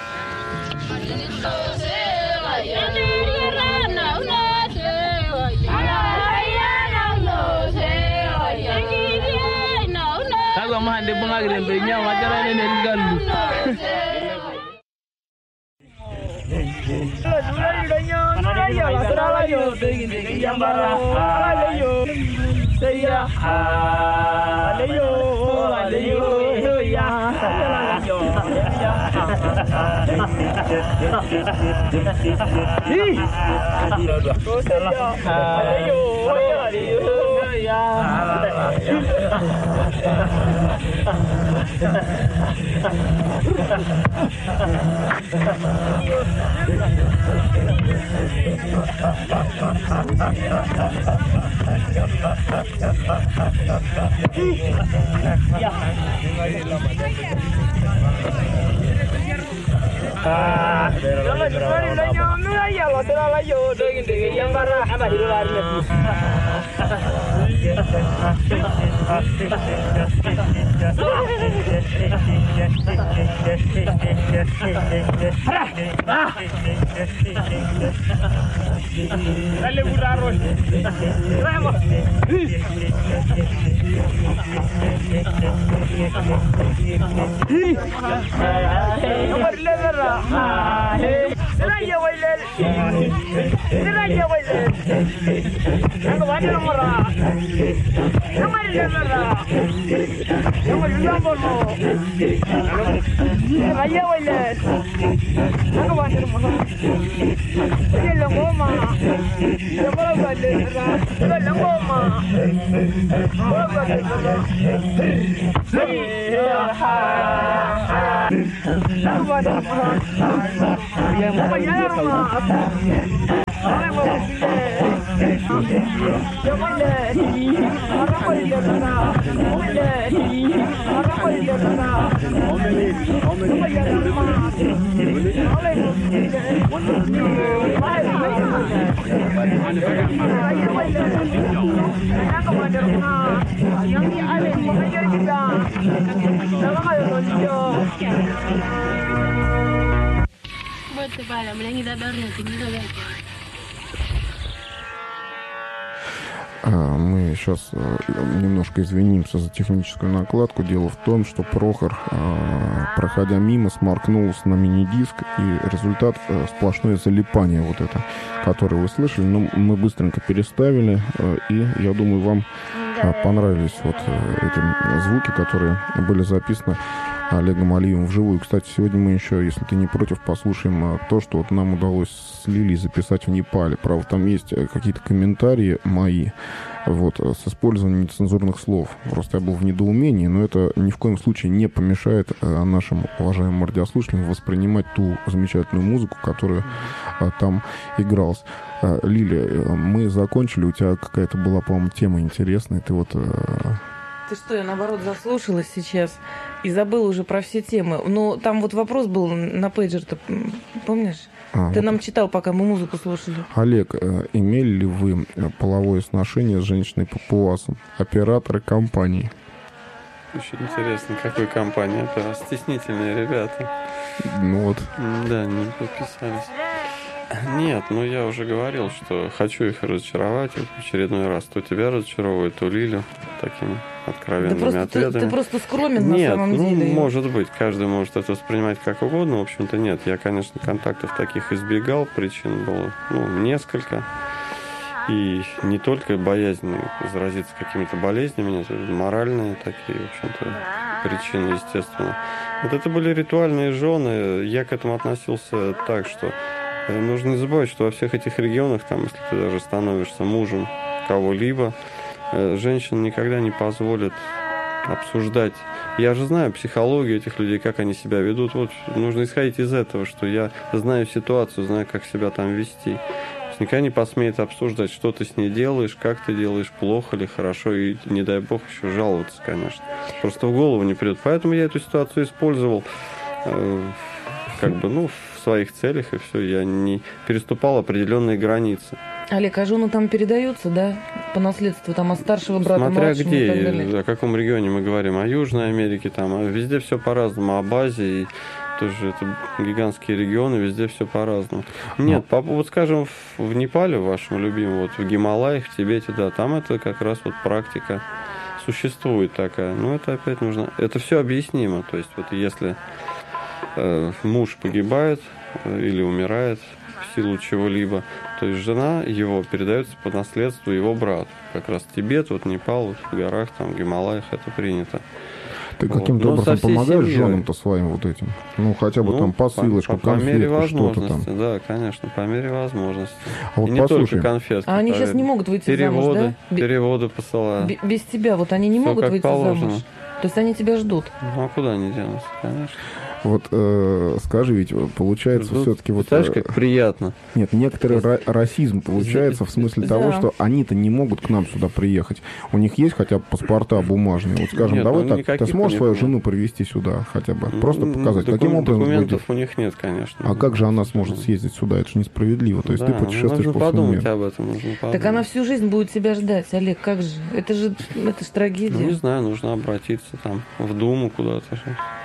Мы сейчас немножко извинимся за техническую накладку. Дело в том, что Прохор, проходя мимо, сморкнулся на мини-диск, и результат сплошное залипание вот это, которое вы слышали. Но мы быстренько переставили, и я думаю, вам понравились вот эти звуки, которые были записаны Олегом Алиевым вживую. Кстати, сегодня мы еще, если ты не против, послушаем то, что вот нам удалось с Лилией записать в Непале. Правда, там есть какие-то комментарии мои, вот, с использованием нецензурных слов. Просто я был в недоумении, но это ни в коем случае не помешает нашим уважаемым радиослушателям воспринимать ту замечательную музыку, которая там игралась. Лилия, мы закончили, у тебя какая-то была, по-моему, тема интересная, ты вот...
Ты что, я наоборот заслушалась сейчас и забыла уже про все темы. Но там вот вопрос был на пейджер-то, помнишь? А, Ты вот. нам читал, пока мы музыку слушали.
Олег, имели ли вы половое сношение с женщиной-папуасом? Операторы компании.
Очень интересно, какой компании оператор? Стеснительные ребята.
Ну вот.
Да, не подписались. Нет, ну я уже говорил, что хочу их разочаровать в очередной раз. То тебя разочаровывает, то Лилю такими откровенными
да просто
ответами.
Ты, ты просто скромен
нет,
на самом
ну,
деле.
Может быть, каждый может это воспринимать как угодно. В общем-то, нет. Я, конечно, контактов таких избегал. Причин было ну, несколько. И не только боязнь заразиться какими-то болезнями, нет, моральные такие, в общем-то, причины, естественно. Вот это были ритуальные жены. Я к этому относился так, что нужно не забывать, что во всех этих регионах, там, если ты даже становишься мужем кого-либо, женщина никогда не позволит обсуждать. Я же знаю психологию этих людей, как они себя ведут. Вот нужно исходить из этого, что я знаю ситуацию, знаю, как себя там вести. Никогда не посмеет обсуждать, что ты с ней делаешь, как ты делаешь, плохо или хорошо, и не дай бог еще жаловаться, конечно. Просто в голову не придет. Поэтому я эту ситуацию использовал э, как бы, ну, в своих целях, и все. Я не переступал определенные границы.
Олег, а жены там передаются, да? По наследству, там, от старшего брата,
Смотря
младшему
где,
и так далее?
о каком регионе мы говорим, о Южной Америке, там, везде все по-разному, об Азии, и тоже это гигантские регионы, везде все по-разному. Нет, по, вот скажем, в, в Непале, в вашем любимом, вот в Гималаях, в Тибете, да, там это как раз вот практика существует такая. Но это опять нужно, это все объяснимо. То есть вот если э, муж погибает э, или умирает в силу чего-либо, то есть жена его передается по наследству его брату. Как раз Тибет, вот Непал, вот в горах, там, в Гималаях это принято.
Ты каким-то вот. образом помогаешь женам-то своим вот этим? Ну, хотя бы ну, там посылочку,
по, по,
конфетку,
по мере
возможности,
что-то там. Да, конечно, по мере возможности.
А вот
и не
послушай,
только конфетки.
А они сейчас не могут выйти
переводы,
замуж, да?
Переводы посылают.
Б- без тебя вот они не Все могут выйти положено. замуж? То есть они тебя ждут?
Ну, а куда они денутся, конечно.
Вот э, скажи, ведь получается
Ждут.
все-таки вот...
Знаешь, как приятно.
Нет, некоторый ра- расизм получается в смысле
да.
того, что они-то не могут к нам сюда приехать. У них есть хотя бы паспорта бумажные. Вот скажем, нет, давай ну, так, ты сможешь свою нет. жену привезти сюда хотя бы? Просто показать.
Докум-
Каким образом
документов будет? У них нет, конечно.
А как же она сможет съездить сюда? Это же несправедливо. То есть да, ты путешествуешь по всему миру.
Об этом, нужно подумать.
Так она всю жизнь будет тебя ждать, Олег, как же? Это же, это же трагедия.
Ну, не знаю, нужно обратиться там в Думу куда-то.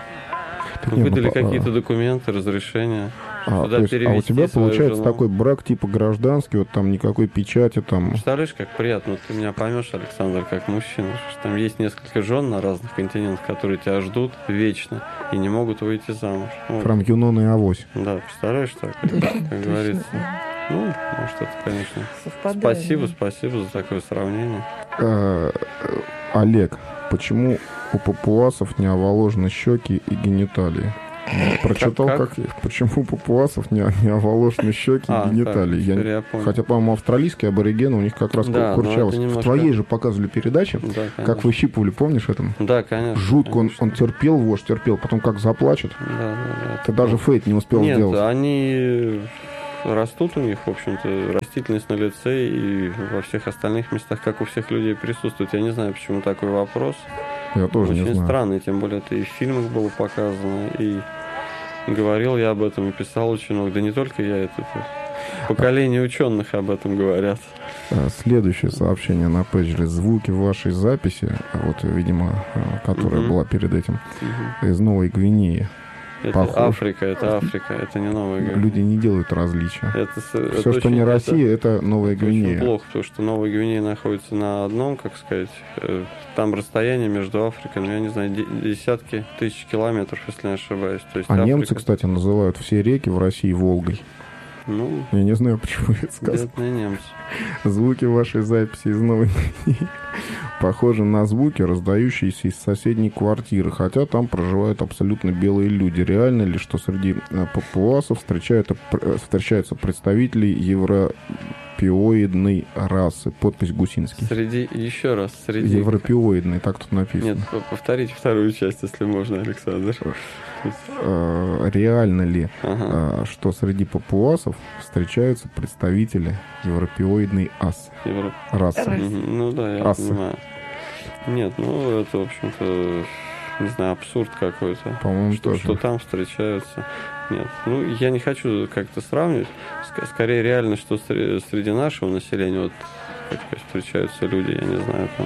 Так
Выдали
нет, ну,
какие-то
а...
документы, разрешения.
А, то есть, а у тебя получается жену. Такой брак типа гражданский, вот там никакой печати там.
Представляешь, как приятно, ты меня поймешь, Александр, как мужчина, что там есть несколько жен на разных континентах, которые тебя ждут вечно и не могут выйти замуж. Вот.
Прям Юнона и Авось.
Да, представляешь, так,
точно,
как
точно.
говорится. Ну, может, это, конечно.
Совпадает,
спасибо,
да.
спасибо за такое сравнение.
А, Олег, почему у папуасов не оволожены щеки и гениталии? Прочитал, как, как почему у папуасов не, не оволожены щеки а, и гениталии. Так, я, я хотя, по-моему, австралийские аборигены, у них как раз да, курчавость. Немножко... В твоей же показывали передаче, да, как выщипывали, помнишь это?
Да, конечно.
Жутко,
конечно.
Он, он терпел, вождь терпел, потом как заплачет.
Да, да, да.
Ты даже фейт не успел
Нет,
сделать.
Они растут у них, в общем-то, растительность на лице и во всех остальных местах, как у всех людей, присутствует. Я не знаю, почему такой вопрос.
Я тоже
Очень
не знаю.
странный, тем более это и в фильмах было показано, и говорил я об этом, и писал очень много. Да не только я, это, это поколение ученых об этом говорят.
Следующее сообщение на пейджере. Звуки вашей записи, вот, видимо, которая uh-huh. была перед этим, uh-huh. из Новой Гвинеи.
Это
Похож.
Африка, это Африка, это не Новая Гвинея.
Люди не делают различия.
Это,
Все,
это
что
очень,
не Россия, это, это Новая
это
Гвинея.
очень плохо, потому что Новая Гвинея находится на одном, как сказать, там расстояние между Африкой, ну, я не знаю, десятки тысяч километров, если не ошибаюсь. То есть
а
Африка...
немцы, кстати, называют все реки в России Волгой.
Ну,
я не знаю, почему я это сказал.
бедные немцы.
Звуки вашей записи из новой похожи на звуки, раздающиеся из соседней квартиры, хотя там проживают абсолютно белые люди. Реально ли, что среди папуасов встречаются, встречаются представители европеоидной расы? Подпись Гусинский.
Среди, еще раз, среди...
Европеоидной, так тут написано.
Нет, повторите вторую часть, если можно, Александр.
Реально ли,
Ага.
что среди папуасов встречаются представители европеоидной ас,
Евро-
расы?
Мгм. Ну да, я
Асы.
понимаю. Нет, ну это, в общем-то, не знаю, абсурд какой-то.
По-моему,
Что,
тоже.
что там встречаются. Нет, ну я не хочу как-то сравнивать. Ск- Скорее реально, что сре- среди нашего населения вот как сказать, встречаются люди, я не знаю, там,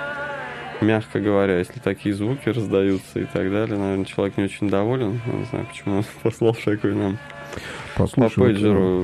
мягко говоря, если такие звуки раздаются и так далее, наверное, человек не очень доволен. Я не знаю, почему он послал всякую нам
Послушай,
по
вот,
пейджеру.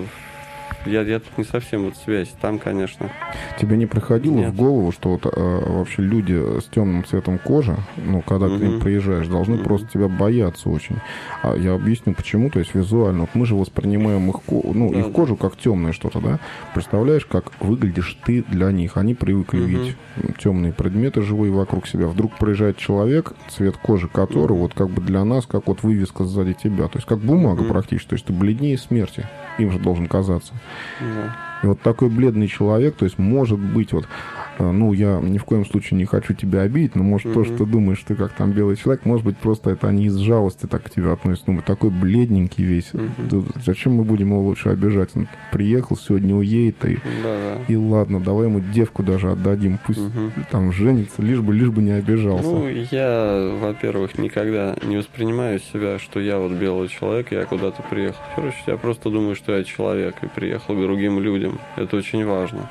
Я, я тут не совсем вот связь. Там, конечно.
тебе не приходило
Нет.
в голову, что вот, э, вообще люди с темным цветом кожи, ну, когда ты к ним
Мгм.
приезжаешь, должны
Мгм.
просто тебя бояться очень. А я объясню, почему. То есть визуально. Вот мы же воспринимаем их, ко- ну,
Да,
их
да.
кожу как темное что-то, да? Представляешь, как выглядишь ты для них. Они привыкли
Мгм.
видеть темные предметы живые вокруг себя. Вдруг проезжает человек, цвет кожи которого
Мгм.
вот как бы для нас, как вот вывеска сзади тебя. То есть как бумага
Мгм.
практически. То есть ты бледнее смерти. Им же должен казаться.
Да.
И вот такой бледный человек, то есть может быть вот, э, ну, я ни в коем случае не хочу тебя обидеть, но может то,
Мгм.
что ты думаешь, ты как там белый человек, может быть просто это они из жалости так к тебе относятся. Ну, такой бледненький весь.
Мгм.
Да зачем мы будем его лучше обижать? Он приехал, сегодня уедет, и,
Да, да.
и ладно, давай ему девку даже отдадим, пусть
Мгм.
там женится, лишь бы, лишь бы не обижался.
Ну, я, во-первых, никогда не воспринимаю себя, что я вот белый человек, я куда-то приехал. Короче, я просто думаю, что я человек и приехал к другим людям. Это очень важно.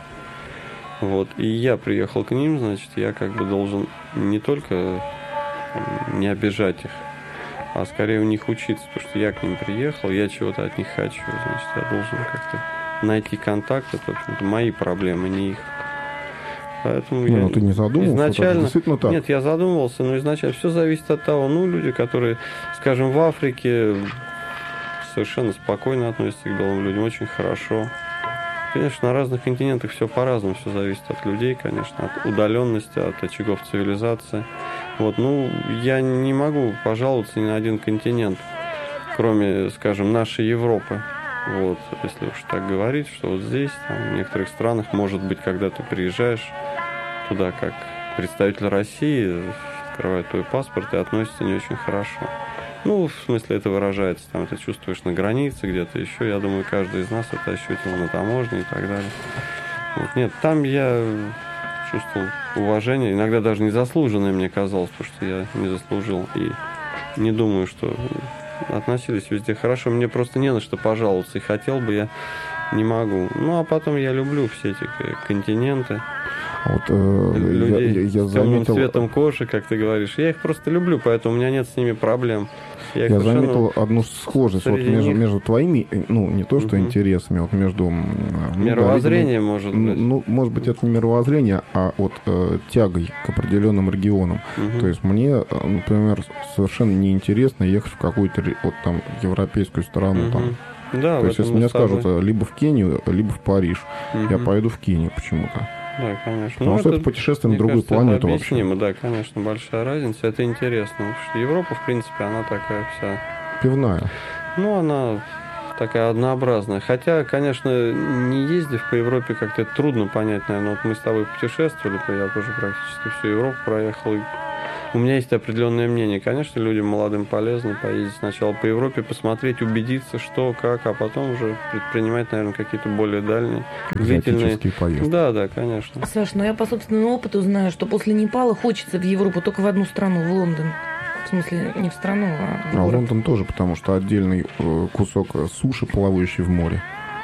Вот. И я приехал к ним, значит, я как бы должен не только там, не обижать их, а скорее у них учиться, потому что я к ним приехал, я чего-то от них хочу, значит, я должен как-то найти контакт, это, в общем-то, мои проблемы, не их. Поэтому
Не,
я
ну ты не задумывался, вот это
изначально...
действительно так.
Нет, я задумывался, но изначально все зависит от того, ну, люди, которые, скажем, в Африке совершенно спокойно относятся к белым людям, очень хорошо. Конечно, на разных континентах все по-разному, все зависит от людей, конечно, от удаленности, от очагов цивилизации. Вот, ну, я не могу пожаловаться ни на один континент, кроме, скажем, нашей Европы. Вот, если уж так говорить, что вот здесь, там, в некоторых странах, может быть, когда ты приезжаешь туда как представитель России, открывают твой паспорт и относятся не очень хорошо. Ну, в смысле, это выражается, там, это чувствуешь на границе, где-то еще. Я думаю, каждый из нас это ощутил на таможне и так далее. Вот, нет, там я чувствовал уважение, иногда даже незаслуженное, мне казалось, потому что я не заслужил. И не думаю, что относились везде хорошо. Мне просто не на что пожаловаться, и хотел бы я, не могу. Ну, а потом я люблю все эти континенты.
Вот, э,
Людей
я, я, я
с темным
заметил,
цветом кожи, как ты говоришь. Я их просто люблю, поэтому у меня нет с ними проблем. Я, их
я
совершенно-
заметил одну схожесть вот
среди
между,
них-
между твоими, э, ну, не то что
Мгм.
интересами, вот между... м, ну, да,
Мировоззрение,
видимо,
может
ну,
быть.
ну, может быть, это не мировоззрение, а вот э, тягой к определенным регионам.
Мгм.
То есть мне, э, например, совершенно неинтересно ехать в какую-то ре- вот там европейскую страну.
Мгм.
Там.
Да,
То
в
есть
этом
если
мы
мне
с тобой.
скажут э, либо в Кению, либо в Париж, я
Мгм.
поеду в Кению почему-то.
Да, конечно.
Потому
Ну,
что это путешествие на
мне
другую
кажется,
планету
это
вообще.
объяснимо, да, конечно, большая разница. Это интересно. Потому что Европа, в принципе, она такая вся...
Пивная.
Ну, она такая однообразная. Хотя, конечно, не ездив по Европе, как-то это трудно понять, наверное. Вот мы с тобой путешествовали, я тоже практически всю Европу проехал. И у меня есть определенное мнение. Конечно, людям молодым полезно поездить сначала по Европе, посмотреть, убедиться, что, как, а потом уже предпринимать, наверное, какие-то более дальние, длительные...
Экзотические поездки.
Да, да, конечно.
Саш, ну я по собственному опыту знаю, что после Непала хочется в Европу только в одну страну, в Лондон. В смысле, не в страну, а в
А
город.
Лондон тоже, потому что отдельный э, кусок э, суши, плавающий в море.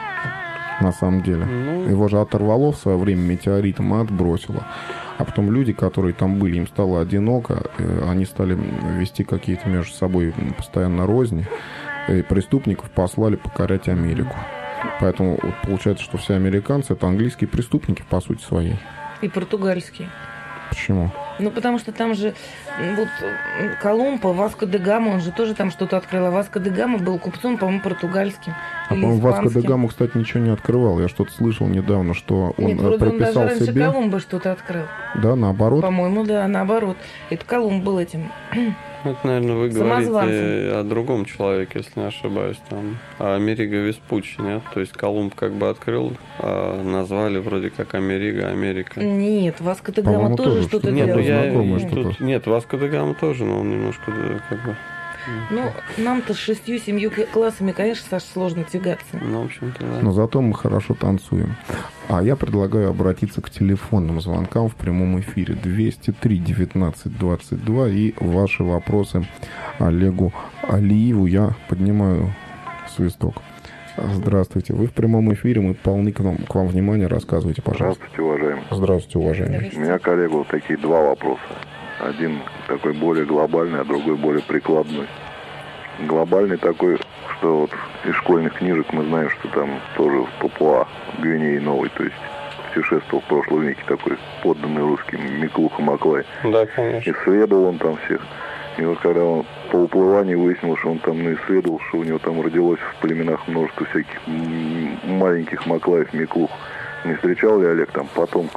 На самом деле.
Ну,
Его же оторвало в свое время метеоритом и отбросило. А потом люди, которые там были, им стало одиноко, э, они стали вести какие-то между собой постоянно розни, и преступников послали покорять Америку. Поэтому вот получается, что все американцы — это английские преступники, по сути своей.
И португальские.
Почему?
Ну, потому что там же м, вот м, Колумб, Васко де Гама, он же тоже там что-то открыл. А Васко де Гама был купцом, по-моему, португальским.
по-моему, Васко де Гама, кстати, ничего не открывал. Я что-то слышал недавно, что он
Нет, вроде
приписал
он даже
себе...
раньше Колумба что-то открыл.
Да, наоборот?
По-моему, да, наоборот. Это Колумб был этим...
Это, наверное, вы говорите о другом человеке, если не ошибаюсь, там, о Америго Веспуччи, нет? То есть Колумб как бы открыл, а назвали вроде как Америго, Америка.
Нет, Васко де Гама тоже, тоже что-то
нет,
делал.
Я,
знакомое,
тут, нет, Васко де Гама тоже, но он немножко как бы...
Ну, нам-то с шестью-семью классами, конечно, Саш, сложно тягаться.
Ну, в общем-то, да.
Но зато мы хорошо танцуем. А я предлагаю обратиться к телефонным звонкам в прямом эфире. двести три девятнадцать двадцать два и ваши вопросы Олегу Алиеву. Я поднимаю свисток. Здравствуйте. Вы в прямом эфире, мы полны к вам, к вам внимания. Рассказывайте, пожалуйста.
Здравствуйте, уважаемый.
Здравствуйте, уважаемый.
У меня, коллега, вот такие два вопроса. Один такой более глобальный, а другой более прикладной. Глобальный такой, что вот из школьных книжек мы знаем, что там тоже в Папуа, Гвинеи Новой, то есть путешествовал в прошлом веке такой подданный русским Миклуха Маклай.
Да, конечно.
Исследовал он там всех. И вот когда он по уплыванию выяснил, что он там исследовал, что у него там родилось в племенах множество всяких маленьких Маклаев, Миклух. Не встречал ли Олег там потомков?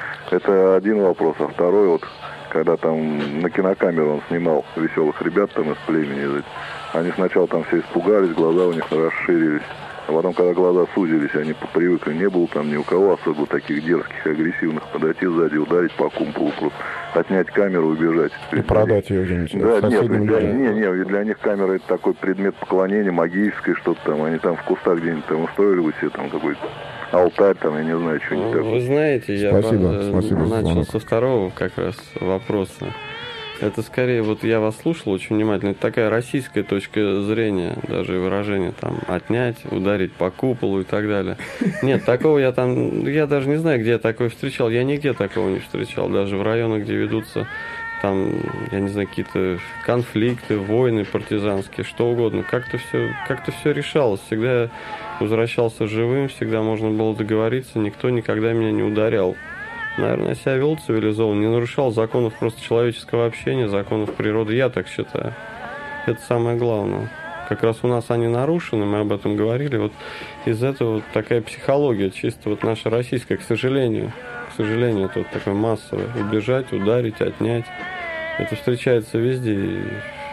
Это один вопрос. А второй вот, когда там на кинокамеру он снимал веселых ребят там из племени, они сначала там все испугались, глаза у них расширились. А потом, когда глаза сузились, они попривыкли, не было там ни у кого особо таких дерзких, агрессивных, подойти сзади, ударить по кумполу, просто отнять камеру и убежать.
И продать ее где-нибудь.
Да, нет, для, не, не, для них камера это такой предмет поклонения, магическое что-то там. Они там в кустах где-нибудь там устроили бы себе там какой-то алтарь, там, я не знаю, что-нибудь такое.
Вы знаете, я
спасибо, спасибо,
начал со второго как раз вопроса. Это скорее, вот я вас слушал очень внимательно, это такая российская точка зрения, даже выражение там отнять, ударить по куполу и так далее. Нет, такого я там, я даже не знаю, где я такое встречал, я нигде такого не встречал, даже в районах, где ведутся там, я не знаю, какие-то конфликты, войны партизанские, что угодно. Как-то все, как-то все решалось, всегда я возвращался живым, всегда можно было договориться, никто никогда меня не ударял. Наверное, я себя вел цивилизованно, не нарушал законов просто человеческого общения, законов природы, я так считаю. Это самое главное. Как раз у нас они нарушены, мы об этом говорили. Вот из этого вот такая психология, чисто вот наша российская, к сожалению. К сожалению, это вот такое массовое. Убежать, ударить, отнять. Это встречается везде. И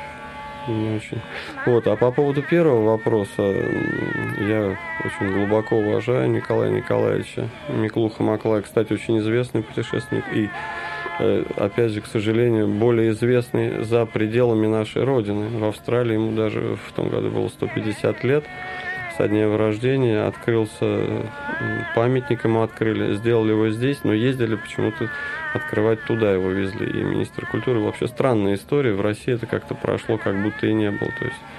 не очень. Вот. А по поводу первого вопроса, я очень глубоко уважаю Николая Николаевича Миклуха Маклая, кстати, очень известный путешественник и, опять же, к сожалению, более известный за пределами нашей Родины. В Австралии ему даже в том году было сто пятьдесят лет. Со дня его рождения открылся, памятник ему открыли, сделали его здесь, но ездили почему-то открывать туда, его везли. И министр культуры. Вообще странная история. В России это как-то прошло, как будто и не было. То есть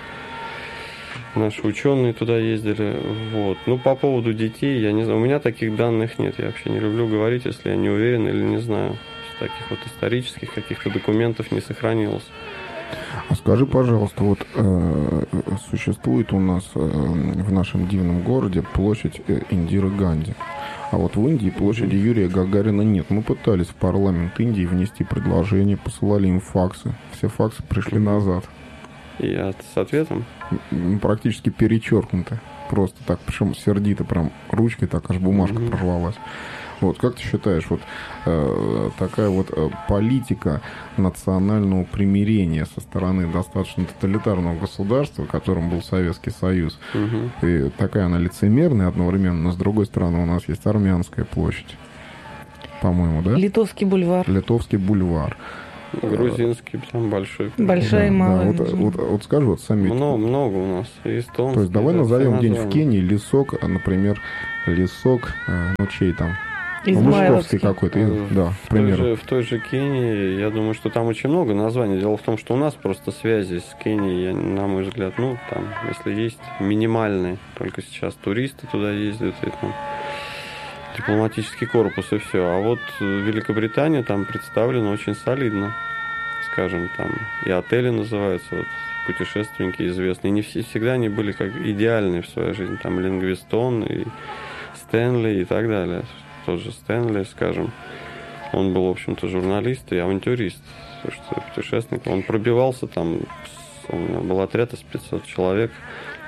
наши ученые туда ездили. Вот. Ну, по поводу детей, я не знаю, у меня таких данных нет. Я вообще не люблю говорить, если я не уверен или не знаю. Таких вот исторических каких-то документов не сохранилось.
А скажи, пожалуйста, вот э, существует у нас э, в нашем дивном городе площадь э, Индиры Ганди, а вот в Индии площади Юрия Гагарина нет. Мы пытались в парламент Индии внести предложение, посылали им факсы, все факсы пришли назад.
И от, с ответом?
Практически перечеркнуто, просто так, причем сердито, прям ручкой так аж бумажка mm-hmm. прорвалась. Вот, как ты считаешь, вот э, такая вот э, политика национального примирения со стороны достаточно тоталитарного государства, которым был Советский Союз, угу. и такая она лицемерная одновременно, но с другой стороны у нас есть Армянская площадь, по-моему, да?
Литовский бульвар.
Литовский бульвар.
Грузинский, там большой.
Большая и
да,
малая.
Да, вот, вот, вот скажи, вот сами...
Много, много у нас. Эстонский,
то есть давай
да,
назовем где-нибудь в Кении лесок, например, лесок, ну чей там? Ну, Мышковский какой-то, да, к примеру.
В той, же, в той же Кении, я думаю, что там очень много названий. Дело в том, что у нас просто связи с Кенией, на мой взгляд, ну, там, если есть, минимальные. Только сейчас туристы туда ездят, и там дипломатический корпус, и все. А вот Великобритания там представлена очень солидно, скажем, там и отели называются, вот, путешественники известные. Не все, всегда они были как идеальные в своей жизни. Там Лингвистон и Стэнли и так далее. Тот же Стэнли, скажем, он был, в общем-то, журналист и авантюрист, потому что путешественник, он пробивался там, у него был отряд из пятисот человек,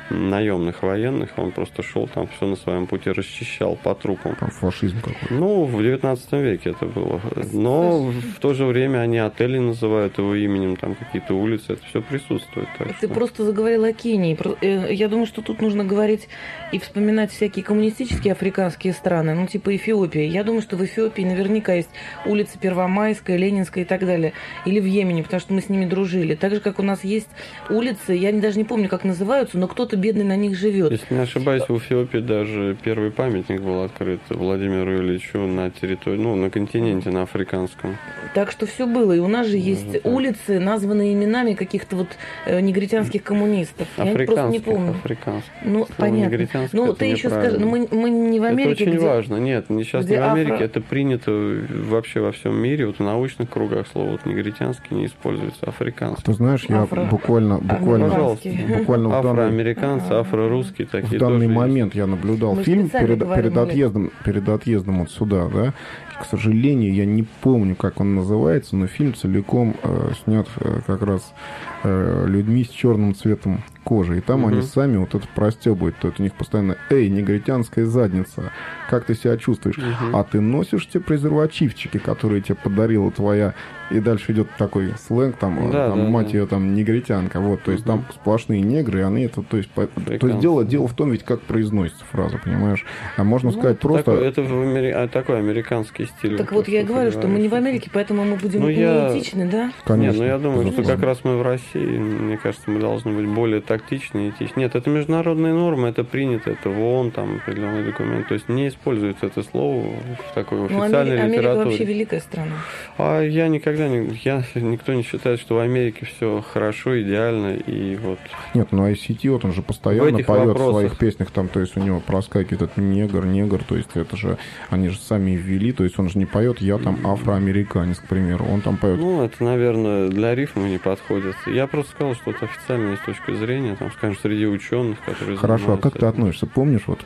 наемных военных, он просто шел там, все на своем пути расчищал по трупам.
Там фашизм какой-то.
Ну, в девятнадцатом веке это было. Но в то же время они отели называют его именем, там какие-то улицы, это все присутствует.
Ты что... просто заговорил о Кении. Я думаю, что тут нужно говорить и вспоминать всякие коммунистические африканские страны, ну, типа Эфиопии. Я думаю, что в Эфиопии наверняка есть улица Первомайская, Ленинская и так далее. Или в Йемене, потому что мы с ними дружили. Так же, как у нас есть улицы, я даже не помню, как называются, но кто-то бедный на них живет.
Если не ошибаюсь, в Эфиопии даже первый памятник был открыт Владимиру Ильичу на территории, ну, на континенте, на африканском.
Так что все было. И у нас же есть это... улицы, названные именами каких-то вот э, негритянских коммунистов.
Африканских,
я просто не помню.
Африканских.
Ну,
Слово
понятно. Ну, ты еще скажи, ну, мы, мы не в Америке.
Это очень
где...
важно. Нет, сейчас не в Америке. Афро... Это принято вообще во всем мире. Вот в научных кругах слово вот, негритянский не используется. Африканский.
Ты знаешь, я Афро... буквально... буквально,
буквально афроамериканцы, афро-русские такие.
В данный
тоже
момент
есть.
я наблюдал мы фильм перед, перед, отъездом, перед отъездом вот сюда, да. К сожалению, я не помню, как он называется, но фильм целиком э, снят э, как раз э, людьми с черным цветом кожи. И там угу. они сами вот это простебывают. То есть у них постоянно: эй, негритянская задница, как ты себя чувствуешь? Угу. А ты носишь те презервативчики, которые тебе подарила твоя... И дальше идет такой сленг, там,
да,
там
да,
мать
да.
ее там негритянка. Вот, то есть угу. там сплошные негры, и они это, то есть, по, то есть дело, дело в том, ведь как произносится фраза, понимаешь? А можно ну, сказать просто...
Такой, это в Амери... такой американский стиль.
Так вот я и говорю, что мы не в Америке, поэтому мы будем
ну,
неэтичны, я... да?
Конечно.
Нет, ну я думаю,
безусловно.
что как раз мы в России, мне кажется, мы должны быть более тактичны и этичны. Нет, это международные нормы, это принято, это в ООН, там определенный документ. То есть не используется это слово в такой официальной
ну, Америка,
литературе.
Америка вообще великая страна.
А я никогда не... Я... Никто не считает, что в Америке все хорошо, идеально, и вот...
Нет, ну ай си ти, вот он же постоянно поет
вопросах...
в своих песнях, там, то есть у него проскакивает этот негр, негр, то есть это же, они же сами ввели, то есть он же не поет «я там афроамериканец», к примеру, он там поет...
Ну, это, наверное, для рифма не подходит. Я просто сказал, что это официальная с точки зрения, там, скажем, среди ученых, которые...
Хорошо, а как ты относишься? Помнишь, вот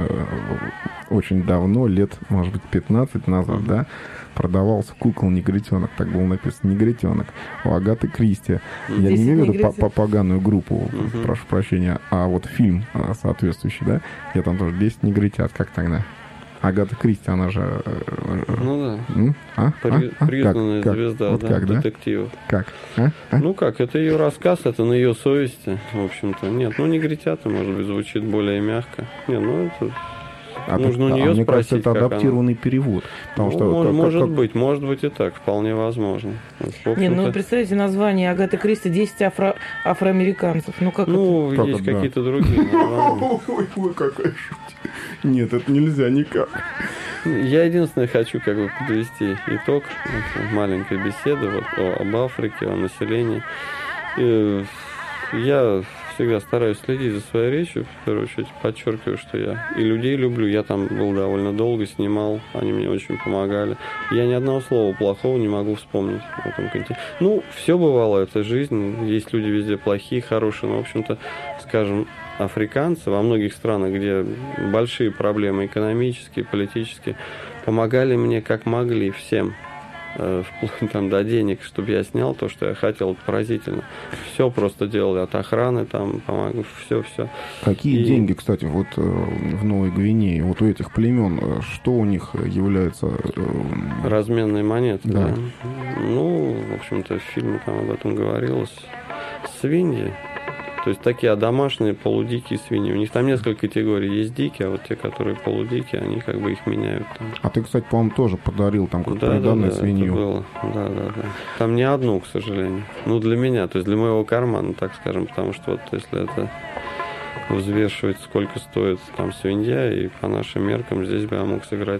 очень давно, лет, может быть, пятнадцать назад, uh-huh. да, продавался кукол негритенок, так было написано, негритенок, у Агаты Кристи. Mm-hmm. Я не имею в виду по поганую группу, mm-hmm. прошу прощения, а вот фильм соответствующий, да, я там тоже десять негритят, как тогда? Агата Кристи, она же...
Ну да.
А?
При,
а?
признанная
как?
звезда,
вот
да,
как, да?
детективов.
Как? А? А?
Ну как, это ее рассказ, это на ее совести, в общем-то. Нет, ну негритята, может быть, звучит более мягко. Нет, ну это...
А
Нужно
так,
у нее
а мне
спросить,
кажется, это адаптированный она... перевод. Потому
ну,
что,
может,
как,
может
как...
быть, может быть и так, вполне возможно.
Не, ну представьте название Агаты Кристи «десять афро... афроамериканцев». Ну как
ну,
это?
Ну, есть
как
какие-то да. другие названия.
Ой, ой, какая шутка. Нет, это нельзя никак.
Я единственное хочу как бы подвести итог маленькой беседы вот, о, об Африке, о населении. И я всегда стараюсь следить за своей речью, в первую очередь подчеркиваю, что я и людей люблю, я там был довольно долго, снимал, они мне очень помогали. Я ни одного слова плохого не могу вспомнить в этом контексте. Ну, все бывало, это жизнь, есть люди везде плохие, хорошие, но, в общем-то, скажем, африканцы во многих странах, где большие проблемы экономические, политические, помогали мне как могли всем. Вплоть там до денег, чтобы я снял то, что я хотел, это поразительно. Все просто делали от охраны, там, помогу, все, все.
Какие
и...
деньги, кстати, вот в Новой Гвинее, вот у этих племен, что у них является...
Разменные монеты,
да.
да. Ну, в общем-то, в фильме там об этом говорилось. Свиньи. То есть такие одомашненные полудикие свиньи. У них там несколько категорий. Есть дикие, а вот те, которые полудикие, они как бы их меняют. Там.
А ты, кстати, по-моему, тоже подарил там какую-то
да,
приданную
да, да,
свинью.
Это было. Да, да, да. Там не одну, к сожалению. Ну, для меня, то есть для моего кармана, так скажем, потому что вот если это взвешивать, сколько стоит там свинья, и по нашим меркам здесь бы я мог сыграть